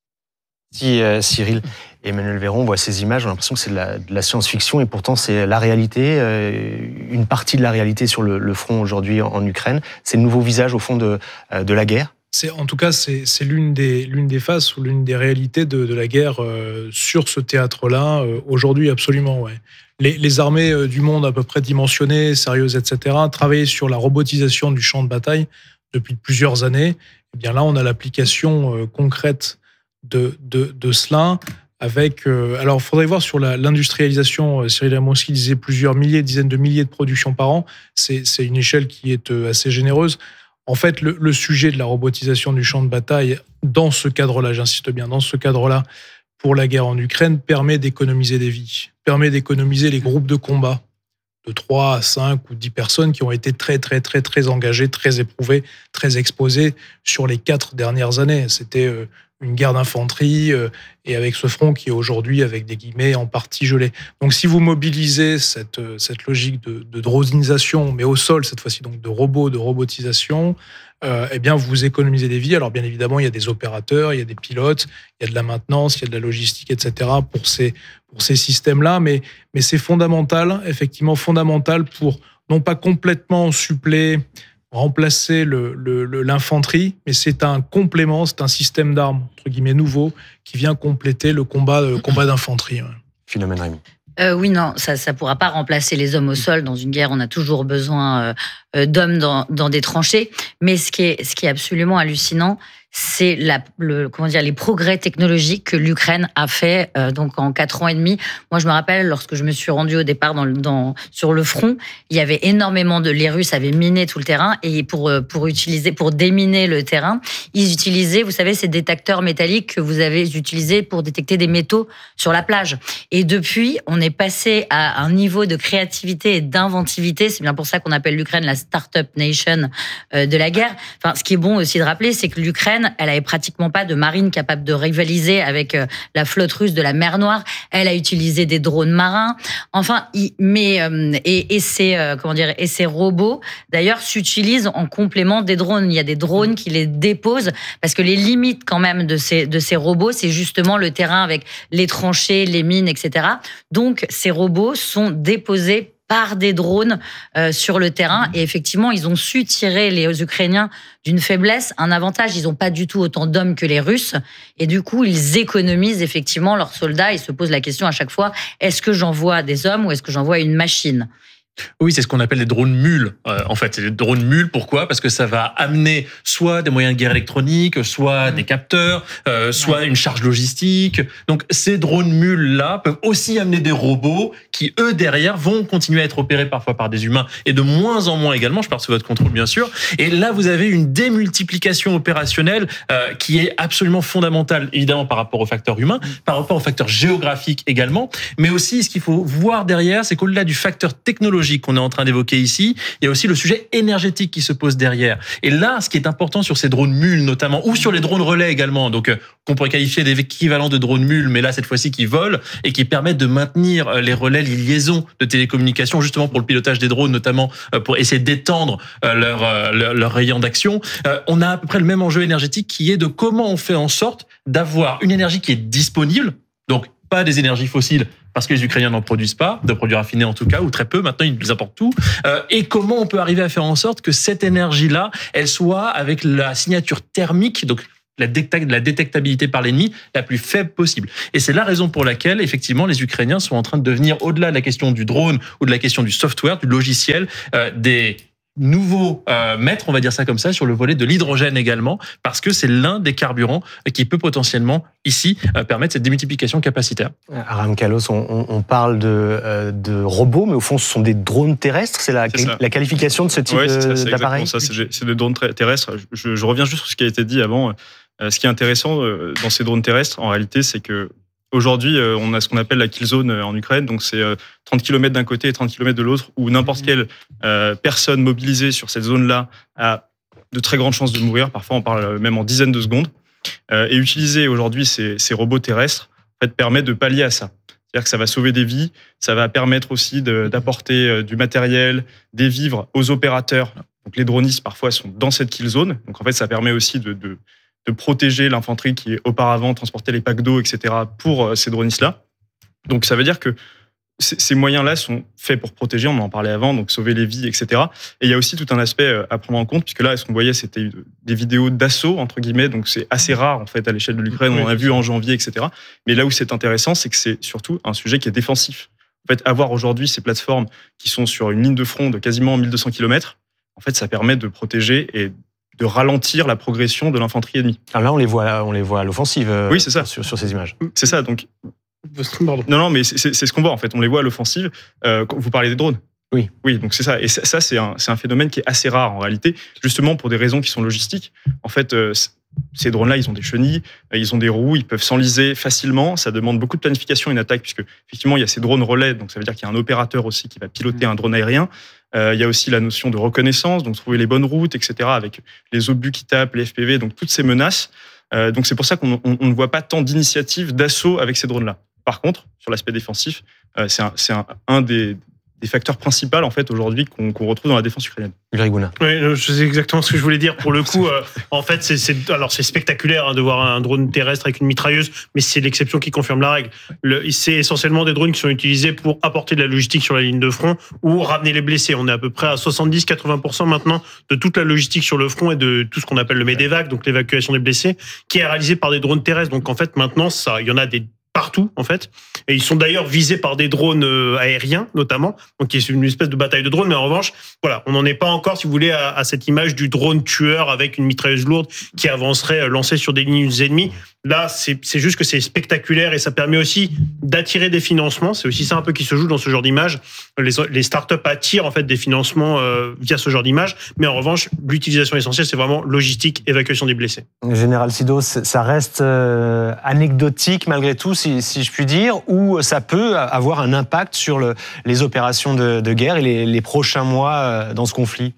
Si euh, Cyril, Emmanuel Véron voit ces images, on a l'impression que c'est de la, de la science-fiction et pourtant c'est la réalité, euh, une partie de la réalité sur le, le front aujourd'hui en, en Ukraine. C'est le nouveau visage au fond de, euh, de la guerre. C'est, en tout cas, c'est, c'est l'une, des, l'une des faces ou l'une des réalités de, de la guerre euh, sur ce théâtre-là, euh, aujourd'hui absolument. Ouais. Les, les armées euh, du monde à peu près dimensionnées, sérieuses, et cetera, travaillaient sur la robotisation du champ de bataille depuis plusieurs années. Et bien là, on a l'application euh, concrète de, de, de cela. Avec, euh, alors, il faudrait voir sur la, l'industrialisation. Cyril Amonski disait plusieurs milliers, dizaines de milliers de productions par an. C'est, c'est une échelle qui est euh, assez généreuse. En fait, le, le sujet de la robotisation du champ de bataille, dans ce cadre-là, j'insiste bien, dans ce cadre-là, pour la guerre en Ukraine, permet d'économiser des vies, permet d'économiser les groupes de combat de trois à cinq ou dix personnes qui ont été très, très, très, très engagées, très éprouvées, très exposées sur les quatre dernières années. C'était euh, une guerre d'infanterie euh, et avec ce front qui est aujourd'hui, avec des guillemets, en partie gelé. Donc si vous mobilisez cette, euh, cette logique de, de dronisation, mais au sol cette fois-ci, donc de robots, de robotisation, euh, eh bien vous économisez des vies. Alors bien évidemment, il y a des opérateurs, il y a des pilotes, il y a de la maintenance, il y a de la logistique, et cetera pour ces, pour ces systèmes-là, mais, mais c'est fondamental, effectivement fondamental pour non pas complètement suppléer, remplacer le, le, le, l'infanterie, mais c'est un complément, c'est un système d'armes, entre guillemets, nouveau, qui vient compléter le combat, le combat d'infanterie. Ouais. Philomène Rémy. Euh, oui, non, ça ne pourra pas remplacer les hommes au sol. Dans une guerre, on a toujours besoin euh, d'hommes dans, dans des tranchées. Mais ce qui est, ce qui est absolument hallucinant, c'est la, le, comment dire, les progrès technologiques que l'Ukraine a fait euh, donc en quatre ans et demi. Moi, je me rappelle, lorsque je me suis rendue au départ dans, dans, sur le front, il y avait énormément de... Les Russes avaient miné tout le terrain et pour, pour, utiliser, pour déminer le terrain, ils utilisaient, vous savez, ces détecteurs métalliques que vous avez utilisés pour détecter des métaux sur la plage. Et depuis, on est passé à un niveau de créativité et d'inventivité. C'est bien pour ça qu'on appelle l'Ukraine la Startup Nation euh, de la guerre. Enfin, ce qui est bon aussi de rappeler, c'est que l'Ukraine, elle avait pratiquement pas de marine capable de rivaliser avec la flotte russe de la mer Noire. Elle a utilisé des drones marins. Enfin, mais et, et ces comment dire et ces robots d'ailleurs s'utilisent en complément des drones. Il y a des drones qui les déposent parce que les limites quand même de ces de ces robots, c'est justement le terrain avec les tranchées, les mines, et cetera. Donc ces robots sont déposés par des drones euh, sur le terrain. Et effectivement, ils ont su tirer les Ukrainiens d'une faiblesse, un avantage. Ils n'ont pas du tout autant d'hommes que les Russes. Et du coup, ils économisent effectivement leurs soldats. Ils se posent la question à chaque fois, est-ce que j'envoie des hommes ou est-ce que j'envoie une machine ? Oui, c'est ce qu'on appelle les drones mules. Euh, en fait, c'est des drones mules. Pourquoi ? Parce que ça va amener soit des moyens de guerre électroniques, soit mmh. des capteurs, euh, soit ouais. une charge logistique. Donc, ces drones mules-là peuvent aussi amener des robots qui, eux, derrière, vont continuer à être opérés parfois par des humains et de moins en moins également. Je parle sous votre contrôle, bien sûr. Et là, vous avez une démultiplication opérationnelle euh, qui est absolument fondamentale, évidemment, par rapport au facteur humain, mmh. par rapport au facteur géographique également. Mais aussi, ce qu'il faut voir derrière, c'est qu'au-delà du facteur technologique qu'on est en train d'évoquer ici, il y a aussi le sujet énergétique qui se pose derrière. Et là, ce qui est important sur ces drones mules notamment, ou sur les drones relais également, donc euh, qu'on pourrait qualifier d'équivalent de drones mules, mais là, cette fois-ci, qui volent et qui permettent de maintenir les relais, les liaisons de télécommunications, justement pour le pilotage des drones, notamment euh, pour essayer d'étendre euh, leur, euh, leur, leur rayon d'action. Euh, on a à peu près le même enjeu énergétique qui est de comment on fait en sorte d'avoir une énergie qui est disponible, donc pas des énergies fossiles, parce que les Ukrainiens n'en produisent pas, de produits raffinés en tout cas, ou très peu, maintenant ils importent tout, euh, et comment on peut arriver à faire en sorte que cette énergie-là, elle soit avec la signature thermique, donc la détectabilité par l'ennemi la plus faible possible. Et c'est la raison pour laquelle, effectivement, les Ukrainiens sont en train de devenir, au-delà de la question du drone ou de la question du software, du logiciel, euh, des nouveaux euh, maîtres, on va dire ça comme ça, sur le volet de l'hydrogène également, parce que c'est l'un des carburants qui peut potentiellement, ici, euh, permettre cette démultiplication capacitaire. Aram Kalos, on, on parle de, euh, de robots, mais au fond, ce sont des drones terrestres. C'est la, c'est la qualification de ce type ouais, c'est ça, d'appareil. C'est, ça, c'est, c'est des drones terrestres. Je, je reviens juste sur ce qui a été dit avant. Euh, ce qui est intéressant euh, dans ces drones terrestres, en réalité, c'est que aujourd'hui, on a ce qu'on appelle la kill zone en Ukraine, donc c'est trente kilomètres d'un côté et trente kilomètres de l'autre, où n'importe quelle euh, personne mobilisée sur cette zone-là a de très grandes chances de mourir. Parfois, on parle même en dizaines de secondes. Euh, et utiliser aujourd'hui ces, ces robots terrestres en fait, permet de pallier à ça. C'est-à-dire que ça va sauver des vies, ça va permettre aussi de, d'apporter du matériel, des vivres aux opérateurs Donc les dronistes parfois sont dans cette kill zone. Donc en fait, ça permet aussi de, de, de protéger l'infanterie qui auparavant transportait les packs d'eau, et cetera pour ces dronistes-là. Donc ça veut dire que ces moyens-là sont faits pour protéger, on en parlait avant, donc sauver les vies, et cetera. Et il y a aussi tout un aspect à prendre en compte, puisque là, ce qu'on voyait, c'était des vidéos d'assaut, entre guillemets, donc c'est assez rare, en fait, à l'échelle de l'Ukraine, on en a vu en janvier, et cetera. Mais là où c'est intéressant, c'est que c'est surtout un sujet qui est défensif. En fait, avoir aujourd'hui ces plateformes qui sont sur une ligne de front de quasiment mille deux cents kilomètres, en fait, ça permet de protéger et de ralentir la progression de l'infanterie ennemie. Alors là, on les voit, on les voit à l'offensive. Euh, oui, c'est ça. Sur, sur ces images. C'est ça, donc... Pardon. Non, non, mais c'est, c'est ce qu'on voit en fait. On les voit à l'offensive. Euh, vous parlez des drones. Oui. Oui, donc c'est ça. Et ça, ça c'est, un, c'est un phénomène qui est assez rare en réalité, justement pour des raisons qui sont logistiques. En fait, euh, ces drones-là, ils ont des chenilles, ils ont des roues, ils peuvent s'enliser facilement. Ça demande beaucoup de planification, une attaque, puisque effectivement, il y a ces drones relais. Donc ça veut dire qu'il y a un opérateur aussi qui va piloter un drone aérien. Euh, il y a aussi la notion de reconnaissance, donc trouver les bonnes routes, et cetera, avec les obus qui tapent, les F P V, donc toutes ces menaces. Euh, donc c'est pour ça qu'on on, on ne voit pas tant d'initiatives d'assaut avec ces drones-là. Par contre, sur l'aspect défensif, euh, c'est, un, c'est un, un des, des facteurs principaux en fait aujourd'hui qu'on, qu'on retrouve dans la défense ukrainienne. Ulrich Boulin. Oui, je sais exactement ce que je voulais dire. Pour le coup, euh, en fait, c'est, c'est alors c'est spectaculaire hein, de voir un drone terrestre avec une mitrailleuse, mais c'est l'exception qui confirme la règle. Le, c'est essentiellement des drones qui sont utilisés pour apporter de la logistique sur la ligne de front ou ramener les blessés. On est à peu près à soixante-dix à quatre-vingts pour cent maintenant de toute la logistique sur le front et de tout ce qu'on appelle le MEDEVAC, donc l'évacuation des blessés, qui est réalisée par des drones terrestres. Donc en fait, maintenant, ça, il y en a des partout en fait, et ils sont d'ailleurs visés par des drones euh, aériens notamment, donc c'est une espèce de bataille de drones, mais en revanche, voilà, on n'en est pas encore, si vous voulez, à, à cette image du drone tueur avec une mitrailleuse lourde qui avancerait euh, lancée sur des lignes ennemies. Là, c'est, c'est juste que c'est spectaculaire et ça permet aussi d'attirer des financements. C'est aussi ça un peu qui se joue dans ce genre d'image. Les, les startups attirent en fait des financements euh, via ce genre d'image, mais en revanche, l'utilisation essentielle, c'est vraiment logistique, évacuation des blessés. Général Sidos, ça reste euh, anecdotique malgré tout, si, si je puis dire, ou ça peut avoir un impact sur le, les opérations de, de guerre et les, les prochains mois dans ce conflit?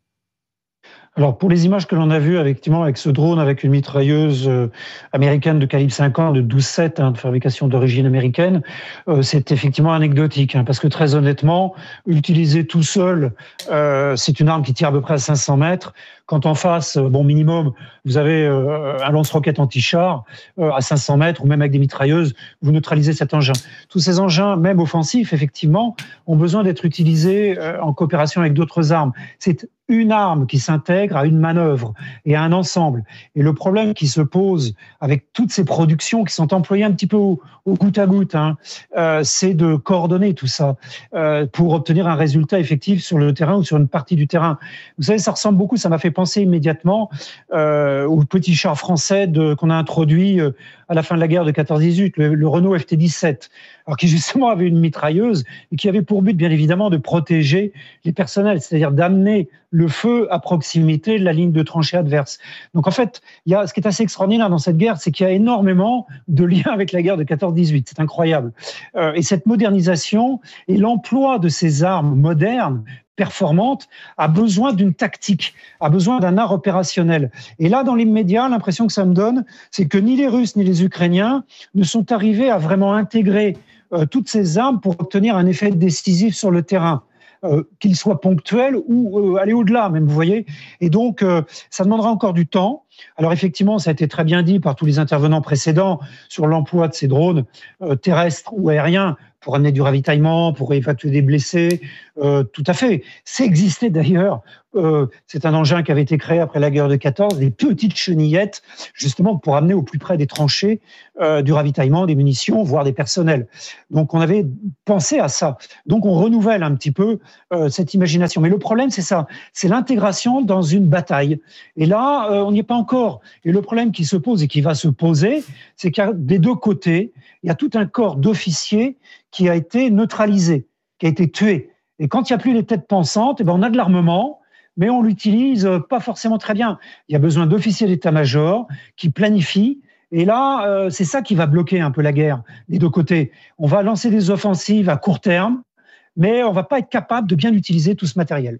Alors pour les images que l'on a vues effectivement avec ce drone avec une mitrailleuse euh, américaine de calibre cinquante, de douze sept, hein, de fabrication d'origine américaine, euh, c'est effectivement anecdotique, hein, parce que très honnêtement, utiliser tout seul, euh, c'est une arme qui tire à peu près à cinq cents mètres. Quand en face, bon minimum, vous avez euh, un lance-roquette anti-char euh, à cinq cents mètres, ou même avec des mitrailleuses, vous neutralisez cet engin. Tous ces engins, même offensifs, effectivement, ont besoin d'être utilisés euh, en coopération avec d'autres armes. C'est une arme qui s'intègre à une manœuvre et à un ensemble. Et le problème qui se pose avec toutes ces productions qui sont employées un petit peu au, au goutte à goutte, hein, euh, c'est de coordonner tout ça euh, pour obtenir un résultat effectif sur le terrain ou sur une partie du terrain. Vous savez, ça ressemble beaucoup, ça m'a fait penser immédiatement euh, au petit char français de, qu'on a introduit euh, à la fin de la guerre de quatorze dix-huit, le, le Renault F T dix-sept, alors qui justement avait une mitrailleuse et qui avait pour but, bien évidemment, de protéger les personnels, c'est-à-dire d'amener le feu à proximité de la ligne de tranchée adverse. Donc en fait, il y a, ce qui est assez extraordinaire dans cette guerre, c'est qu'il y a énormément de liens avec la guerre de quatorze dix-huit. C'est incroyable. Euh, et cette modernisation et l'emploi de ces armes modernes, performante, a besoin d'une tactique, a besoin d'un art opérationnel. Et là, dans l'immédiat, l'impression que ça me donne, c'est que ni les Russes ni les Ukrainiens ne sont arrivés à vraiment intégrer euh, toutes ces armes pour obtenir un effet décisif sur le terrain. Euh, qu'il soit ponctuel ou euh, aller au-delà même, vous voyez. Et donc, euh, ça demandera encore du temps. Alors effectivement, ça a été très bien dit par tous les intervenants précédents sur l'emploi de ces drones euh, terrestres ou aériens pour amener du ravitaillement, pour évacuer des blessés, euh, tout à fait. C'est existé d'ailleurs, euh, c'est un engin qui avait été créé après la guerre de quatorze, des petites chenillettes, justement pour amener au plus près des tranchées euh, du ravitaillement, des munitions, voire des personnels. Donc on avait pensé à ça. Donc on renouvelle un petit peu euh, cette imagination. Mais le problème, c'est ça, c'est l'intégration dans une bataille. Et là, euh, on n'y est pas encore. Et le problème qui se pose et qui va se poser, c'est qu'il y a des deux côtés, il y a tout un corps d'officiers qui a été neutralisé, qui a été tué. Et quand il n'y a plus les têtes pensantes, eh ben on a de l'armement, mais on l'utilise pas forcément très bien. Il y a besoin d'officiers d'état-major qui planifient. Et là, euh, c'est ça qui va bloquer un peu la guerre des deux côtés. On va lancer des offensives à court terme, mais on ne va pas être capable de bien utiliser tout ce matériel.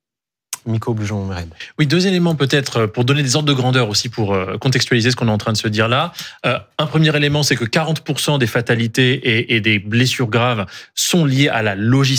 Miko Bloujon-Mered. Oui, deux éléments peut-être pour donner des ordres de grandeur aussi, pour contextualiser ce qu'on est en train de se dire là. Euh, un premier élément, c'est que quarante pour cent des fatalités et, et des blessures graves sont liées à la logistique.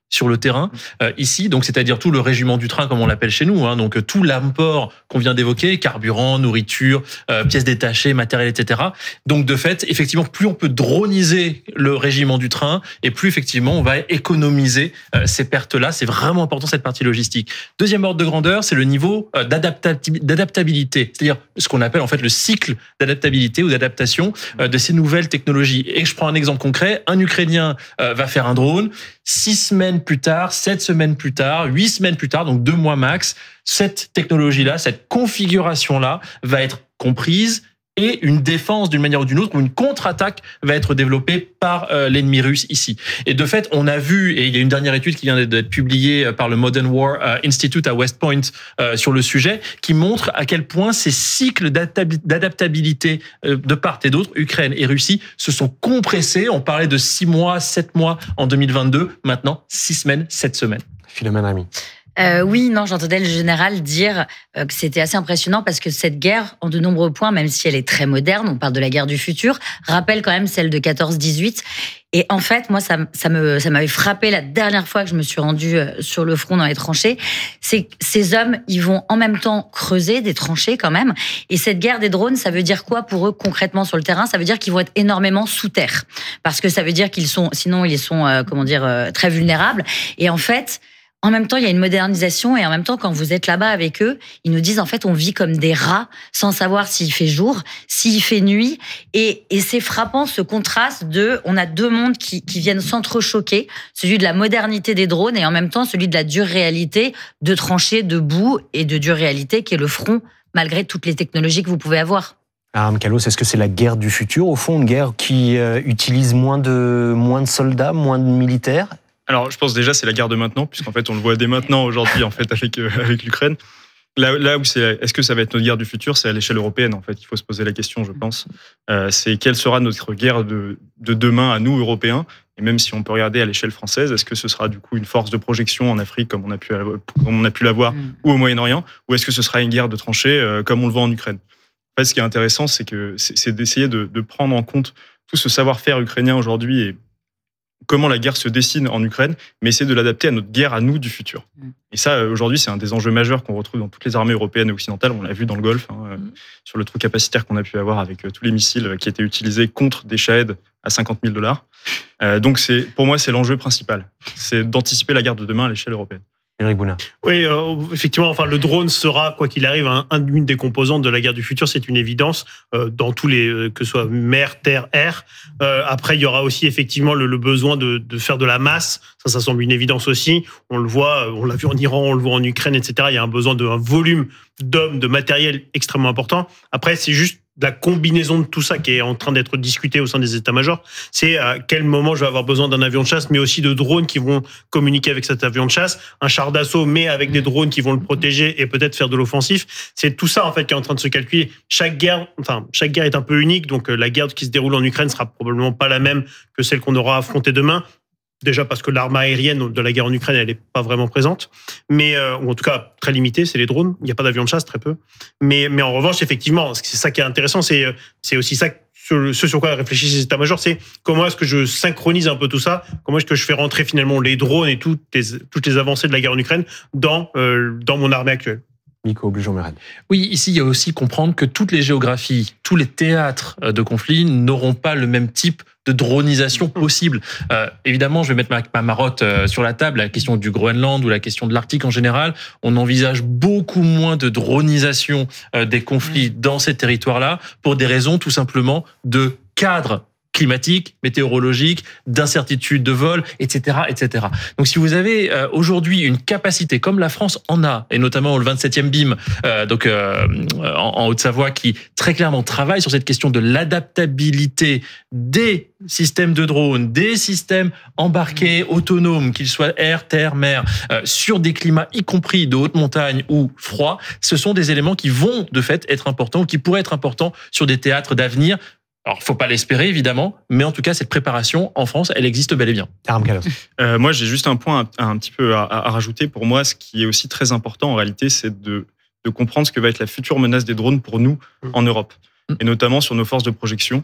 sur le terrain euh, ici, donc c'est-à-dire tout le régiment du train comme on l'appelle chez nous, hein, donc tout l'apport qu'on vient d'évoquer, carburant, nourriture, euh, pièces détachées, matériel, et cetera. Donc de fait, effectivement, plus on peut droniser le régiment du train et plus effectivement on va économiser euh, ces pertes-là. C'est vraiment important cette partie logistique. Deuxième ordre de grandeur, c'est le niveau euh, d'adaptabilité, d'adaptabilité, c'est-à-dire ce qu'on appelle en fait le cycle d'adaptabilité ou d'adaptation euh, de ces nouvelles technologies. Et je prends un exemple concret, un Ukrainien euh, va faire un drone, six semaines plus tard, sept semaines plus tard, huit semaines plus tard, donc deux mois max, cette technologie-là, cette configuration-là va être comprise et une défense d'une manière ou d'une autre, ou une contre-attaque va être développée par euh, l'ennemi russe ici. Et de fait, on a vu, et il y a une dernière étude qui vient d'être publiée par le Modern War Institute à West Point euh, sur le sujet, qui montre à quel point ces cycles d'adaptabilité euh, de part et d'autre, Ukraine et Russie, se sont compressés. On parlait de six mois, sept mois en deux mille vingt-deux, maintenant six semaines, sept semaines. Philomène Rami. Euh, oui, non, j'entendais le général dire euh, que c'était assez impressionnant parce que cette guerre, en de nombreux points, même si elle est très moderne, on parle de la guerre du futur, rappelle quand même celle de quatorze dix-huit. Et en fait, moi, ça, ça me, ça m'avait frappé la dernière fois que je me suis rendue sur le front dans les tranchées. C'est que ces hommes, ils vont en même temps creuser des tranchées quand même. Et cette guerre des drones, ça veut dire quoi pour eux concrètement sur le terrain? Ça veut dire qu'ils vont être énormément sous terre. Parce que ça veut dire qu'ils sont, sinon ils sont, euh, comment dire, euh, très vulnérables. Et en fait, en même temps, il y a une modernisation et en même temps, quand vous êtes là-bas avec eux, ils nous disent en fait, on vit comme des rats sans savoir s'il fait jour, s'il fait nuit. Et, et c'est frappant ce contraste de, on a deux mondes qui, qui viennent s'entrechoquer, celui de la modernité des drones et en même temps celui de la dure réalité de tranchées, de boue et de dure réalité qui est le front malgré toutes les technologies que vous pouvez avoir. Aram Kalos, est-ce que c'est la guerre du futur au fond, une guerre qui euh, utilise moins de, moins de soldats, moins de militaires? Alors, je pense déjà c'est la guerre de maintenant, puisqu'en fait on le voit dès maintenant aujourd'hui en fait avec euh, avec l'Ukraine. Là, là où c'est, est-ce que ça va être notre guerre du futur, c'est à l'échelle européenne en fait. Il faut se poser la question, je pense. Euh, c'est quelle sera notre guerre de de demain à nous Européens. Et même si on peut regarder à l'échelle française, est-ce que ce sera du coup une force de projection en Afrique comme on a pu comme on a pu l'avoir mmh. ou au Moyen-Orient, ou est-ce que ce sera une guerre de tranchées euh, comme on le voit en Ukraine? En fait, ce qui est intéressant, c'est que c'est, c'est d'essayer de, de prendre en compte tout ce savoir-faire ukrainien aujourd'hui et comment la guerre se dessine en Ukraine, mais essayer de l'adapter à notre guerre à nous du futur. Mmh. Et ça, aujourd'hui, c'est un des enjeux majeurs qu'on retrouve dans toutes les armées européennes et occidentales. On l'a vu dans le Golfe, hein, mmh. sur le trou capacitaire qu'on a pu avoir avec tous les missiles qui étaient utilisés contre des Shahed à cinquante mille dollars. Euh, donc, c'est, pour moi, c'est l'enjeu principal. C'est d'anticiper la guerre de demain à l'échelle européenne. Éric Boulin. Oui, euh, effectivement, enfin, le drone sera, quoi qu'il arrive, un, un, une des composantes de la guerre du futur, c'est une évidence, euh, dans tous les, euh, que ce soit mer, terre, air. Euh, après, il y aura aussi effectivement le, le besoin de, de faire de la masse. Ça, ça semble une évidence aussi. On le voit, on l'a vu en Iran, on le voit en Ukraine, et cetera. Il y a un besoin d'un volume d'hommes, de matériel extrêmement important. Après, c'est juste la combinaison de tout ça qui est en train d'être discutée au sein des états-majors. C'est à quel moment je vais avoir besoin d'un avion de chasse, mais aussi de drones qui vont communiquer avec cet avion de chasse, un char d'assaut, mais avec des drones qui vont le protéger et peut-être faire de l'offensif. C'est tout ça, en fait, qui est en train de se calculer. Chaque guerre, enfin, chaque guerre est un peu unique, donc la guerre qui se déroule en Ukraine sera probablement pas la même que celle qu'on aura affrontée demain. Déjà parce que l'arme aérienne de la guerre en Ukraine, elle n'est pas vraiment présente, mais euh, ou en tout cas très limitée, c'est les drones. Il n'y a pas d'avions de chasse, très peu. Mais, mais en revanche, effectivement, c'est ça qui est intéressant, c'est, c'est aussi ça, ce sur quoi réfléchissent les états-majors, c'est comment est-ce que je synchronise un peu tout ça, comment est-ce que je fais rentrer finalement les drones et toutes les, toutes les avancées de la guerre en Ukraine dans, euh, dans mon armée actuelle. Nico Blujon-Mérad. Oui, ici, il y a aussi comprendre que toutes les géographies, tous les théâtres de conflit n'auront pas le même type de dronisation possible. Euh, évidemment, je vais mettre ma, ma marotte euh, sur la table, la question du Groenland ou la question de l'Arctique en général. On envisage beaucoup moins de dronisation euh, des conflits dans ces territoires-là pour des raisons tout simplement de cadre climatique, météorologique, d'incertitude de vol, et cetera, et cetera. Donc, si vous avez euh, aujourd'hui une capacité comme la France en a, et notamment le vingt-septième B I M, euh, donc euh, en, en Haute-Savoie, qui très clairement travaille sur cette question de l'adaptabilité des systèmes de drones, des systèmes embarqués autonomes, qu'ils soient air, terre, mer, euh, sur des climats y compris de haute montagne ou froid, ce sont des éléments qui vont de fait être importants ou qui pourraient être importants sur des théâtres d'avenir. Alors, faut pas l'espérer, évidemment, mais en tout cas, cette préparation, en France, elle existe bel et bien. Euh, moi, j'ai juste un point un, un petit peu à, à rajouter. Pour moi, ce qui est aussi très important, en réalité, c'est de, de comprendre ce que va être la future menace des drones pour nous, en Europe. Et notamment sur nos forces de projection.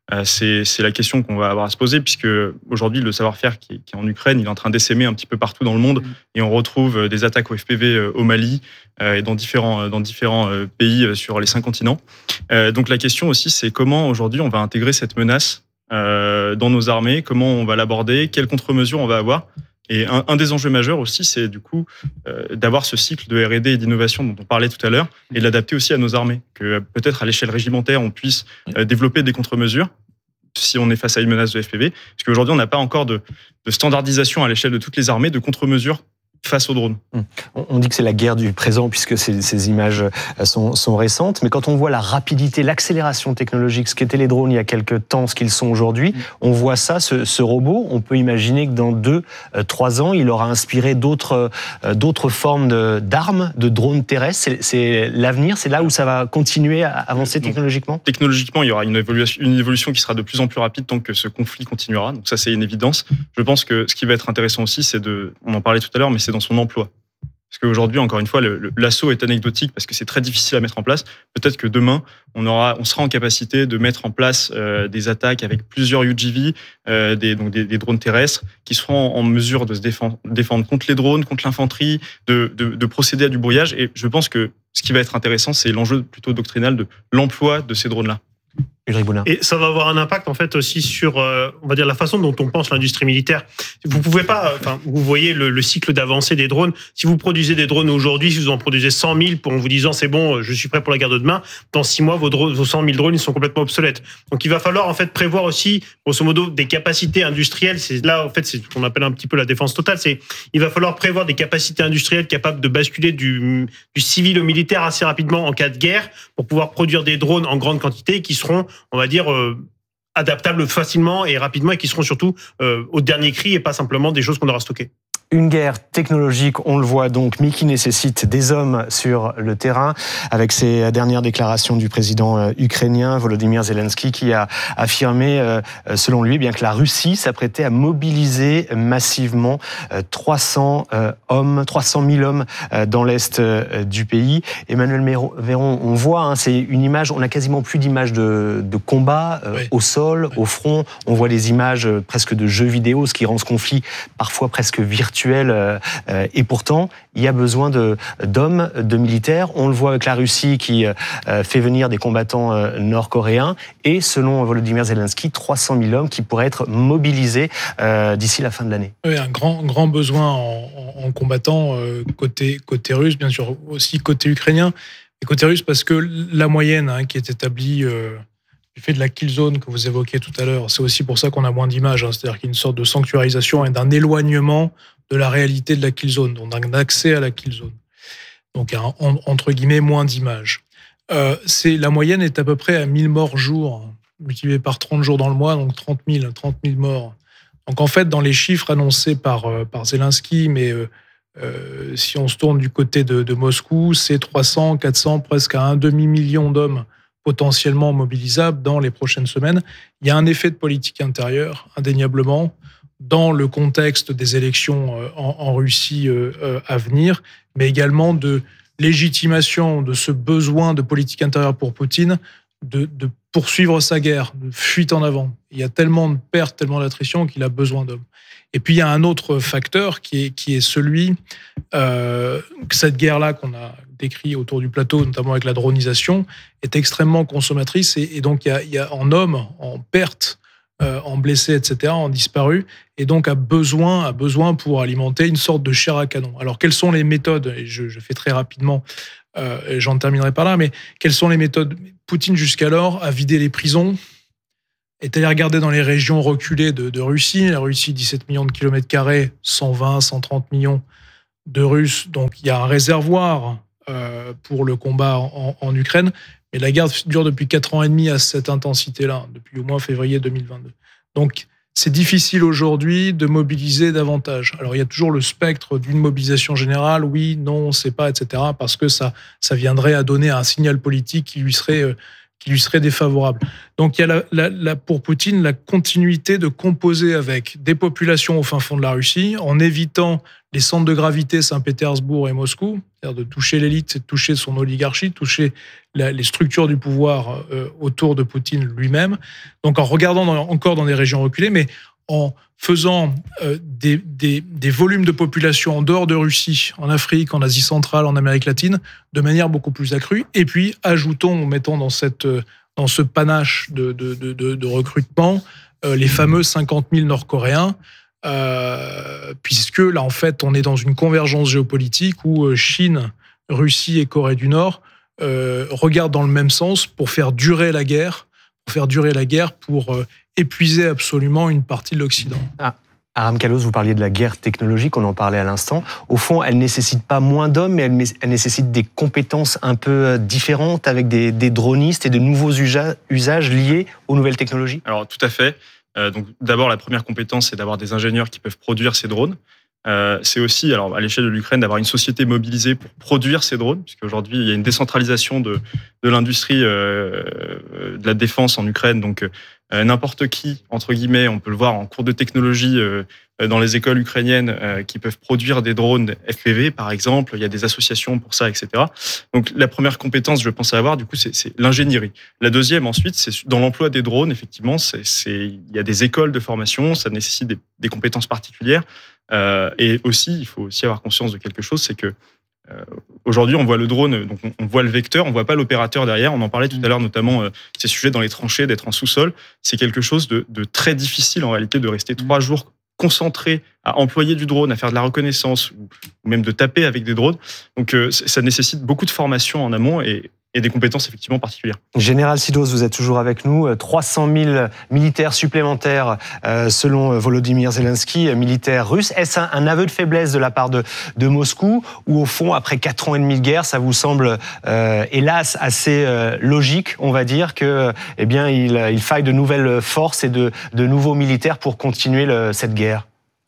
Euh, c'est, c'est la question qu'on va avoir à se poser, puisque aujourd'hui, le savoir-faire qui est, qui est en Ukraine, il est en train d'essaimer un petit peu partout dans le monde, et on retrouve des attaques au F P V au Mali euh, et dans différents, dans différents pays sur les cinq continents. Euh, donc la question aussi, c'est comment aujourd'hui on va intégrer cette menace euh, dans nos armées, comment on va l'aborder, quelles contre-mesures on va avoir. Et un, un des enjeux majeurs aussi, c'est du coup euh, d'avoir ce cycle de R et D et d'innovation dont on parlait tout à l'heure, et de l'adapter aussi à nos armées, que peut-être à l'échelle régimentaire, on puisse euh, développer des contre-mesures si on est face à une menace de F P V, parce qu'aujourd'hui, on n'a pas encore de, de standardisation à l'échelle de toutes les armées de contre-mesures face aux drones. On dit que c'est la guerre du présent puisque ces, ces images sont, sont récentes, mais quand on voit la rapidité, l'accélération technologique, ce qu'étaient les drones il y a quelques temps, ce qu'ils sont aujourd'hui, on voit ça, ce, ce robot, on peut imaginer que dans deux, trois ans, il aura inspiré d'autres, d'autres formes de, d'armes, de drones terrestres. C'est, c'est l'avenir, c'est là où ça va continuer à avancer technologiquement ? Donc, technologiquement, il y aura une évolution, une évolution qui sera de plus en plus rapide tant que ce conflit continuera. Donc ça, c'est une évidence. Je pense que ce qui va être intéressant aussi, c'est de, on en parlait tout à l'heure, mais c'est dans son emploi. Parce qu'aujourd'hui, encore une fois, le, le, l'assaut est anecdotique parce que c'est très difficile à mettre en place. Peut-être que demain, on, aura, on sera en capacité de mettre en place euh, des attaques avec plusieurs U G V, euh, des, donc des, des drones terrestres, qui seront en mesure de se défendre, défendre contre les drones, contre l'infanterie, de, de, de procéder à du brouillage. Et je pense que ce qui va être intéressant, c'est l'enjeu plutôt doctrinal de l'emploi de ces drones-là. Et ça va avoir un impact en fait aussi sur, euh, on va dire, la façon dont on pense l'industrie militaire. Vous pouvez pas, enfin, vous voyez le, le cycle d'avancée des drones. Si vous produisez des drones aujourd'hui, si vous en produisez cent mille pour en vous disant c'est bon, je suis prêt pour la guerre de demain, dans six mois vos, drones, vos cent mille drones ils sont complètement obsolètes. Donc il va falloir en fait prévoir aussi, grosso modo, des capacités industrielles. C'est là en fait c'est ce qu'on appelle un petit peu la défense totale. C'est il va falloir prévoir des capacités industrielles capables de basculer du, du civil au militaire assez rapidement en cas de guerre pour pouvoir produire des drones en grande quantité qui seront, on va dire, euh, adaptables facilement et rapidement et qui seront surtout euh, au dernier cri et pas simplement des choses qu'on aura stockées. Une guerre technologique, on le voit donc, mais qui nécessite des hommes sur le terrain, avec ces dernières déclarations du président ukrainien Volodymyr Zelensky, qui a affirmé, selon lui, bien que la Russie s'apprêtait à mobiliser massivement trois cents hommes, trois cent mille hommes dans l'est du pays. Emmanuel Véron, on voit, hein, c'est une image, on n'a quasiment plus d'images de, de combat oui. au sol, oui. au front. On voit des images presque de jeux vidéo, ce qui rend ce conflit parfois presque virtuel. Et pourtant, il y a besoin de, d'hommes, de militaires. On le voit avec la Russie qui fait venir des combattants nord-coréens. Et selon Volodymyr Zelensky, trois cent mille hommes qui pourraient être mobilisés d'ici la fin de l'année. Oui, un grand, grand besoin en, en combattants côté, côté russe, bien sûr aussi côté ukrainien. Et côté russe parce que la moyenne hein, qui est établie... Euh, du fait de la kill zone que vous évoquiez tout à l'heure, c'est aussi pour ça qu'on a moins d'images. Hein, c'est-à-dire qu'il y a une sorte de sanctuarisation et d'un éloignement de la réalité de la kill zone, donc d'un accès à la kill zone. Donc, un, entre guillemets, moins d'images. Euh, c'est, la moyenne est à peu près à mille morts jour, multiplié par trente jours dans le mois, donc trente mille morts. Donc, en fait, dans les chiffres annoncés par, par Zelensky, mais euh, euh, si on se tourne du côté de, de Moscou, c'est trois cents, quatre cents, presque à un demi-million d'hommes potentiellement mobilisables dans les prochaines semaines. Il y a un effet de politique intérieure, indéniablement, dans le contexte des élections en, en Russie euh, à venir, mais également de légitimation de ce besoin de politique intérieure pour Poutine de, de poursuivre sa guerre, de fuite en avant. Il y a tellement de pertes, tellement d'attrition qu'il a besoin d'hommes. Et puis il y a un autre facteur qui est, qui est celui euh, que cette guerre-là qu'on a décrit autour du plateau, notamment avec la dronisation, est extrêmement consommatrice et, et donc il y a, il y a en hommes, en pertes, euh, en blessés, et cetera, en disparus, et donc a besoin, a besoin pour alimenter une sorte de chair à canon. Alors quelles sont les méthodes ? Et je, je fais très rapidement, euh, et j'en terminerai par là, mais quelles sont les méthodes ? Poutine jusqu'alors a vidé les prisons, est allé regarder dans les régions reculées de, de Russie. La Russie, dix-sept millions de kilomètres carrés, cent vingt, cent trente millions de Russes. Donc il y a un réservoir euh, pour le combat en, en Ukraine. Mais la guerre dure depuis quatre ans et demi à cette intensité-là, depuis au moins février deux mille vingt-deux. Donc c'est difficile aujourd'hui de mobiliser davantage. Alors il y a toujours le spectre d'une mobilisation générale, oui, non, on ne sait pas, et cetera, parce que ça, ça viendrait à donner un signal politique qui lui serait... Euh, qui lui seraient défavorables. Donc il y a la, la, la, pour Poutine la continuité de composer avec des populations au fin fond de la Russie, en évitant les centres de gravité Saint-Pétersbourg et Moscou, c'est-à-dire de toucher l'élite, c'est de toucher son oligarchie, toucher la, les structures du pouvoir euh, autour de Poutine lui-même. Donc en regardant dans, encore dans des régions reculées, mais en faisant euh, des, des, des volumes de population en dehors de Russie, en Afrique, en Asie centrale, en Amérique latine, de manière beaucoup plus accrue. Et puis, ajoutons, mettons dans, cette, dans ce panache de, de, de, de recrutement, euh, les fameux cinquante mille Nord-Coréens, euh, puisque là, en fait, on est dans une convergence géopolitique où Chine, Russie et Corée du Nord euh, regardent dans le même sens pour faire durer la guerre, pour faire durer la guerre, pour euh, épuiser absolument une partie de l'Occident. Ah. Aram Kalos, vous parliez de la guerre technologique, on en parlait à l'instant. Au fond, elle ne nécessite pas moins d'hommes, mais elle, elle nécessite des compétences un peu différentes avec des, des dronistes et de nouveaux usa, usages liés aux nouvelles technologies. Alors, tout à fait. Euh, donc, d'abord, la première compétence, c'est d'avoir des ingénieurs qui peuvent produire ces drones. Euh, c'est aussi, alors, à l'échelle de l'Ukraine, d'avoir une société mobilisée pour produire ces drones, puisqu'aujourd'hui, il y a une décentralisation de, de l'industrie euh, de la défense en Ukraine. Donc, euh, n'importe qui, entre guillemets, on peut le voir en cours de technologie euh, dans les écoles ukrainiennes euh, qui peuvent produire des drones F P V, par exemple. Il y a des associations pour ça, et cetera. Donc, la première compétence, je pense à avoir, du coup, c'est, c'est l'ingénierie. La deuxième, ensuite, c'est dans l'emploi des drones. Effectivement, c'est, c'est, il y a des écoles de formation, ça nécessite des, des compétences particulières. Euh, et aussi, il faut aussi avoir conscience de quelque chose, c'est que euh, aujourd'hui, on voit le drone, donc on, on voit le vecteur, on voit pas l'opérateur derrière. On en parlait tout à l'heure, notamment euh, ces sujets dans les tranchées, d'être en sous-sol. C'est quelque chose de, de très difficile en réalité de rester trois jours concentré à employer du drone, à faire de la reconnaissance ou, ou même de taper avec des drones. Donc, euh, ça nécessite beaucoup de formation en amont et et des compétences effectivement particulières. Général Sidos, vous êtes toujours avec nous. trois cent mille militaires supplémentaires euh, selon Volodymyr Zelensky, militaires russes. Est-ce un, un aveu de faiblesse de la part de, de Moscou ou au fond, après quatre ans et demi de guerre, ça vous semble euh, hélas assez euh, logique, on va dire, que eh bien, il, il faille de nouvelles forces et de, de nouveaux militaires pour continuer le, cette guerre?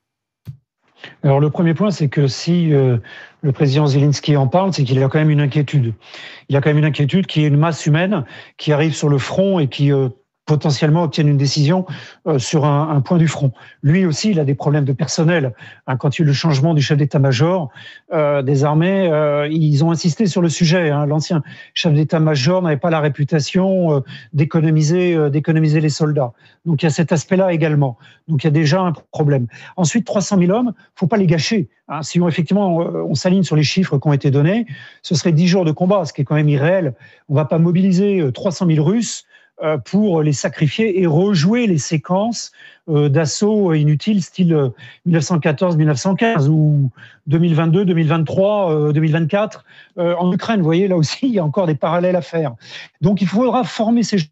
Alors le premier point, c'est que si euh, le président Zelensky en parle, c'est qu'il a quand même une inquiétude. Il a quand même une inquiétude qui est une masse humaine qui arrive sur le front et qui euh, potentiellement obtiennent une décision euh, sur un, un point du front. Lui aussi, il a des problèmes de personnel. Hein, quand il y a eu le changement du chef d'état-major euh, des armées, euh, ils ont insisté sur le sujet. Hein. L'ancien chef d'état-major n'avait pas la réputation euh, d'économiser, euh, d'économiser les soldats. Donc il y a cet aspect-là également. Donc il y a déjà un problème. Ensuite, trois cent mille hommes, faut pas les gâcher. Hein. Si on, effectivement on, on s'aligne sur les chiffres qui ont été donnés, ce serait dix jours de combat, ce qui est quand même irréel. On va pas mobiliser trois cent mille Russes pour les sacrifier et rejouer les séquences d'assaut inutiles style dix-neuf cent quatorze dix-neuf cent quinze ou deux mille vingt-deux, deux mille vingt-trois, deux mille vingt-quatre. En Ukraine, vous voyez, là aussi, il y a encore des parallèles à faire. Donc, il faudra former ces gens,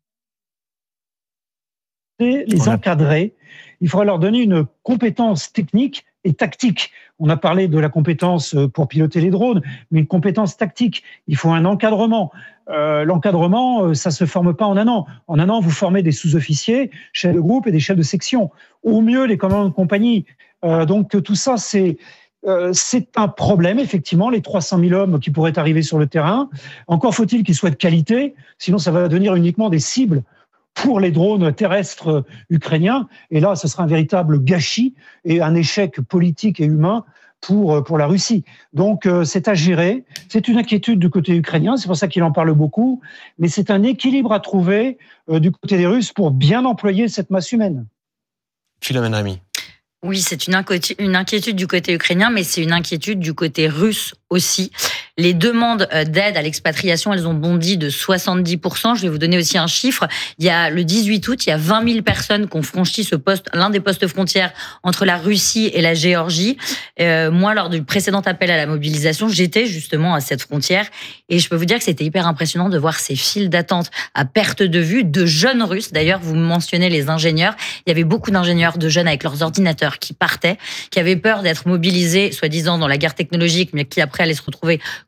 les encadrer. Il faudra leur donner une compétence technique et tactique. On a parlé de la compétence pour piloter les drones, mais une compétence tactique. Il faut un encadrement. Euh, l'encadrement, ça se forme pas en un an. En un an, vous formez des sous-officiers, chefs de groupe et des chefs de section. Au mieux, les commandants de compagnie. Euh, donc tout ça, c'est euh, c'est un problème, effectivement, les trois cent mille hommes qui pourraient arriver sur le terrain. Encore faut-il qu'ils soient de qualité, sinon ça va devenir uniquement des cibles pour les drones terrestres ukrainiens. Et là, ce sera un véritable gâchis et un échec politique et humain pour, pour la Russie. Donc, euh, c'est à gérer. C'est une inquiétude du côté ukrainien, c'est pour ça qu'il en parle beaucoup, mais c'est un équilibre à trouver euh, du côté des Russes pour bien employer cette masse humaine. Philomène Rémy. Oui, c'est une inquiétude du côté ukrainien, mais c'est une inquiétude du côté russe aussi. Les demandes d'aide à l'expatriation, elles ont bondi de soixante-dix pour cent. Je vais vous donner aussi un chiffre. Il y a le dix-huit août, il y a vingt mille personnes qui ont franchi ce poste, l'un des postes frontières entre la Russie et la Géorgie. Euh, moi, lors du précédent appel à la mobilisation, j'étais justement à cette frontière et je peux vous dire que c'était hyper impressionnant de voir ces files d'attente à perte de vue de jeunes Russes. D'ailleurs, vous mentionnez les ingénieurs. Il y avait beaucoup d'ingénieurs, de jeunes avec leurs ordinateurs qui partaient, qui avaient peur d'être mobilisés, soi-disant dans la guerre technologique, mais qui après allaient se retrouver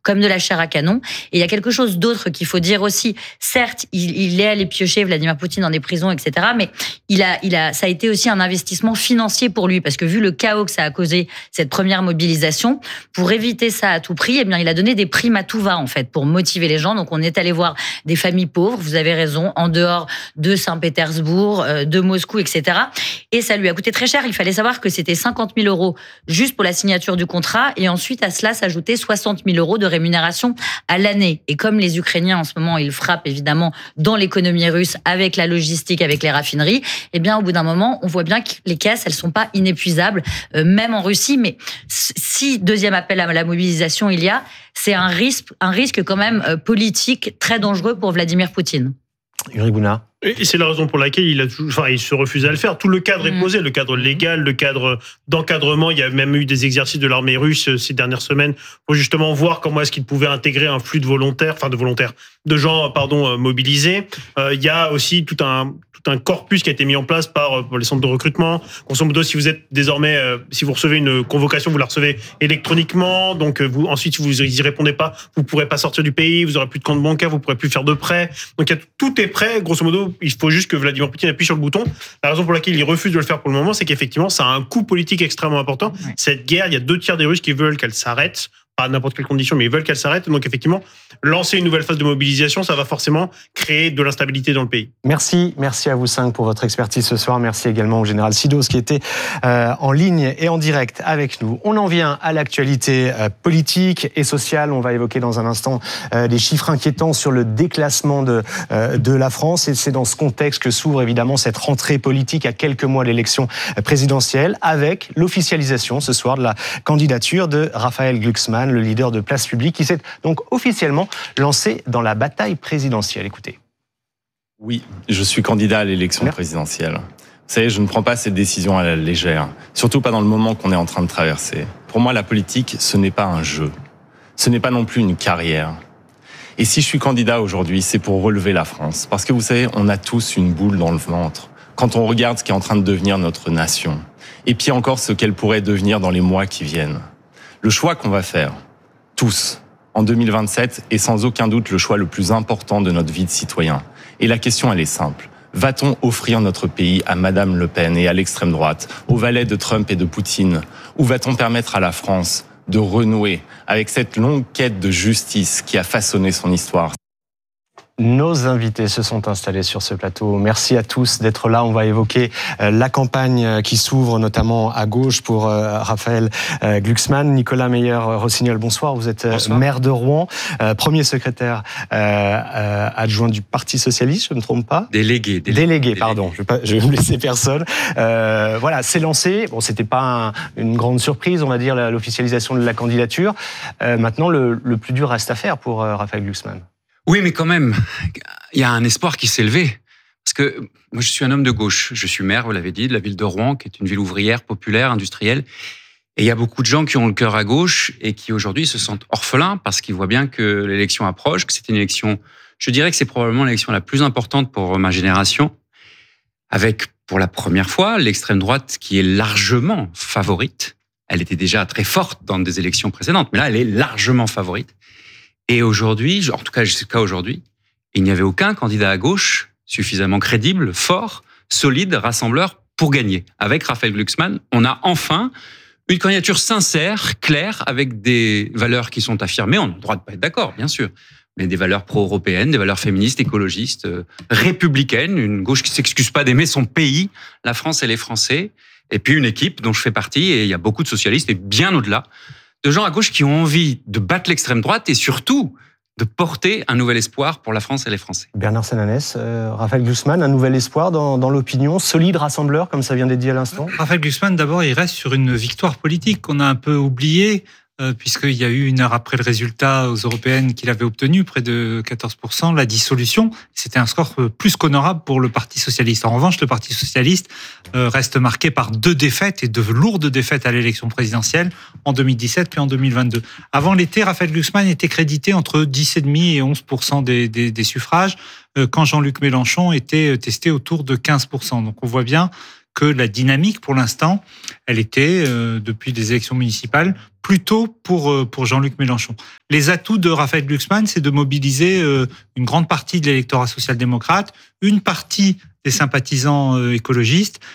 comme de la chair à canon. Et il y a quelque chose d'autre qu'il faut dire aussi. Certes, il, il est allé piocher Vladimir Poutine dans des prisons, et cetera. Mais il a, il a, ça a été aussi un investissement financier pour lui, parce que vu le chaos que ça a causé cette première mobilisation, pour éviter ça à tout prix, eh bien, il a donné des primes à tout va en fait pour motiver les gens. Donc, on est allé voir des familles pauvres. Vous avez raison, en dehors de Saint-Pétersbourg, de Moscou, et cetera. Et ça lui a coûté très cher. Il fallait savoir que c'était cinquante mille euros juste pour la signature du contrat, et ensuite à cela s'ajoutait soixante mille euros de rémunération à l'année. Et comme les Ukrainiens en ce moment, ils frappent évidemment dans l'économie russe avec la logistique, avec les raffineries, eh bien au bout d'un moment, on voit bien que les caisses, elles sont pas inépuisables, euh, même en Russie. Mais si deuxième appel à la mobilisation il y a, c'est un risque, un risque quand même euh, politique très dangereux pour Vladimir Poutine. Uri Bouna. Et c'est la raison pour laquelle il, a, enfin, il se refuse à le faire. Tout le cadre est posé, le cadre légal, le cadre d'encadrement. Il y a même eu des exercices de l'armée russe ces dernières semaines pour justement voir comment est-ce qu'il pouvait intégrer un flux de volontaires, enfin de volontaires, de gens, pardon, mobilisés. Euh, il y a aussi tout un tout un corpus qui a été mis en place par, par les centres de recrutement. Grosso modo, si vous êtes désormais, euh, si vous recevez une convocation, vous la recevez électroniquement. Donc vous ensuite, si vous y répondez pas, vous pourrez pas sortir du pays. Vous aurez plus de compte bancaire, vous pourrez plus faire de prêts. Donc il y a, tout est prêt. Grosso modo, il faut juste que Vladimir Poutine appuie sur le bouton. La raison pour laquelle il refuse de le faire pour le moment, c'est qu'effectivement, ça a un coût politique extrêmement important. Ouais. Cette guerre, il y a deux tiers des Russes qui veulent qu'elle s'arrête. Pas à n'importe quelle condition, mais ils veulent qu'elle s'arrête. Donc effectivement, lancer une nouvelle phase de mobilisation, ça va forcément créer de l'instabilité dans le pays. Merci, merci à vous cinq pour votre expertise ce soir. Merci également au général Sidos qui était euh, en ligne et en direct avec nous. On en vient à l'actualité euh, politique et sociale. On va évoquer dans un instant euh, des chiffres inquiétants sur le déclassement de, euh, de la France. Et c'est dans ce contexte que s'ouvre évidemment cette rentrée politique à quelques mois de l'élection présidentielle, avec l'officialisation ce soir de la candidature de Raphaël Glucksmann, le leader de Place Publique, qui s'est donc officiellement lancé dans la bataille présidentielle. Écoutez. Oui, je suis candidat à l'élection Merci. présidentielle. Vous savez, je ne prends pas cette décision à la légère, surtout pas dans le moment qu'on est en train de traverser. Pour moi, la politique, ce n'est pas un jeu. Ce n'est pas non plus une carrière. Et si je suis candidat aujourd'hui, c'est pour relever la France. Parce que vous savez, on a tous une boule dans le ventre quand on regarde ce qui est en train de devenir notre nation. Et puis encore ce qu'elle pourrait devenir dans les mois qui viennent. Le choix qu'on va faire, tous, en deux mille vingt-sept, est sans aucun doute le choix le plus important de notre vie de citoyen. Et la question, elle est simple. Va-t-on offrir notre pays à Madame Le Pen et à l'extrême droite, aux valets de Trump et de Poutine, ou va-t-on permettre à la France de renouer avec cette longue quête de justice qui a façonné son histoire ? Nos invités se sont installés sur ce plateau. Merci à tous d'être là. On va évoquer la campagne qui s'ouvre, notamment à gauche pour Raphaël Glucksmann. Nicolas Meyer-Rossignol, bonsoir. Vous êtes bonsoir. Maire de Rouen, premier secrétaire adjoint du Parti Socialiste, je ne me trompe pas. Délégué. Délégué, délégué pardon. Je vais, pas, je vais me laisser personne. Euh, voilà, c'est lancé. Bon, c'était pas un, une grande surprise, on va dire, l'officialisation de la candidature. Euh, maintenant, le, le plus dur reste à faire pour Raphaël Glucksmann. Oui, mais quand même, il y a un espoir qui s'est levé. Parce que moi, je suis un homme de gauche. Je suis maire, vous l'avez dit, de la ville de Rouen, qui est une ville ouvrière, populaire, industrielle. Et il y a beaucoup de gens qui ont le cœur à gauche et qui aujourd'hui se sentent orphelins parce qu'ils voient bien que l'élection approche, que c'est une élection, je dirais que c'est probablement l'élection la plus importante pour ma génération, avec pour la première fois l'extrême droite qui est largement favorite. Elle était déjà très forte dans des élections précédentes, mais là, elle est largement favorite. Et aujourd'hui, en tout cas jusqu'à aujourd'hui, il n'y avait aucun candidat à gauche suffisamment crédible, fort, solide, rassembleur pour gagner. Avec Raphaël Glucksmann, on a enfin une candidature sincère, claire, avec des valeurs qui sont affirmées. On a le droit de pas être d'accord, bien sûr, mais des valeurs pro-européennes, des valeurs féministes, écologistes, euh, républicaines, une gauche qui s'excuse pas d'aimer son pays, la France et les Français, et puis une équipe dont je fais partie, et il y a beaucoup de socialistes, et bien au-delà, de gens à gauche qui ont envie de battre l'extrême droite et surtout de porter un nouvel espoir pour la France et les Français. Bernard Sananès, euh, Raphaël Glucksmann, un nouvel espoir dans, dans l'opinion, solide rassembleur, comme ça vient d'être dit à l'instant. Raphaël Glucksmann, d'abord, il reste sur une victoire politique qu'on a un peu oubliée, euh, puisqu'il y a eu une heure après le résultat aux européennes qu'il avait obtenu, près de quatorze pour cent, la dissolution. C'était un score plus qu'honorable pour le Parti socialiste. En revanche, le Parti socialiste euh, reste marqué par deux défaites, et de lourdes défaites à l'élection présidentielle, en deux mille dix-sept puis en deux mille vingt-deux. Avant l'été, Raphaël Glucksmann était crédité entre dix virgule cinq et onze pour cent des, des, des suffrages, euh, quand Jean-Luc Mélenchon était testé autour de quinze pour cent. Donc on voit bien que la dynamique, pour l'instant, elle était, euh, depuis les élections municipales, plutôt pour, euh, pour Jean-Luc Mélenchon. Les atouts de Raphaël Glucksmann, c'est de mobiliser euh, une grande partie de l'électorat social-démocrate, une partie des sympathisants euh, écologistes,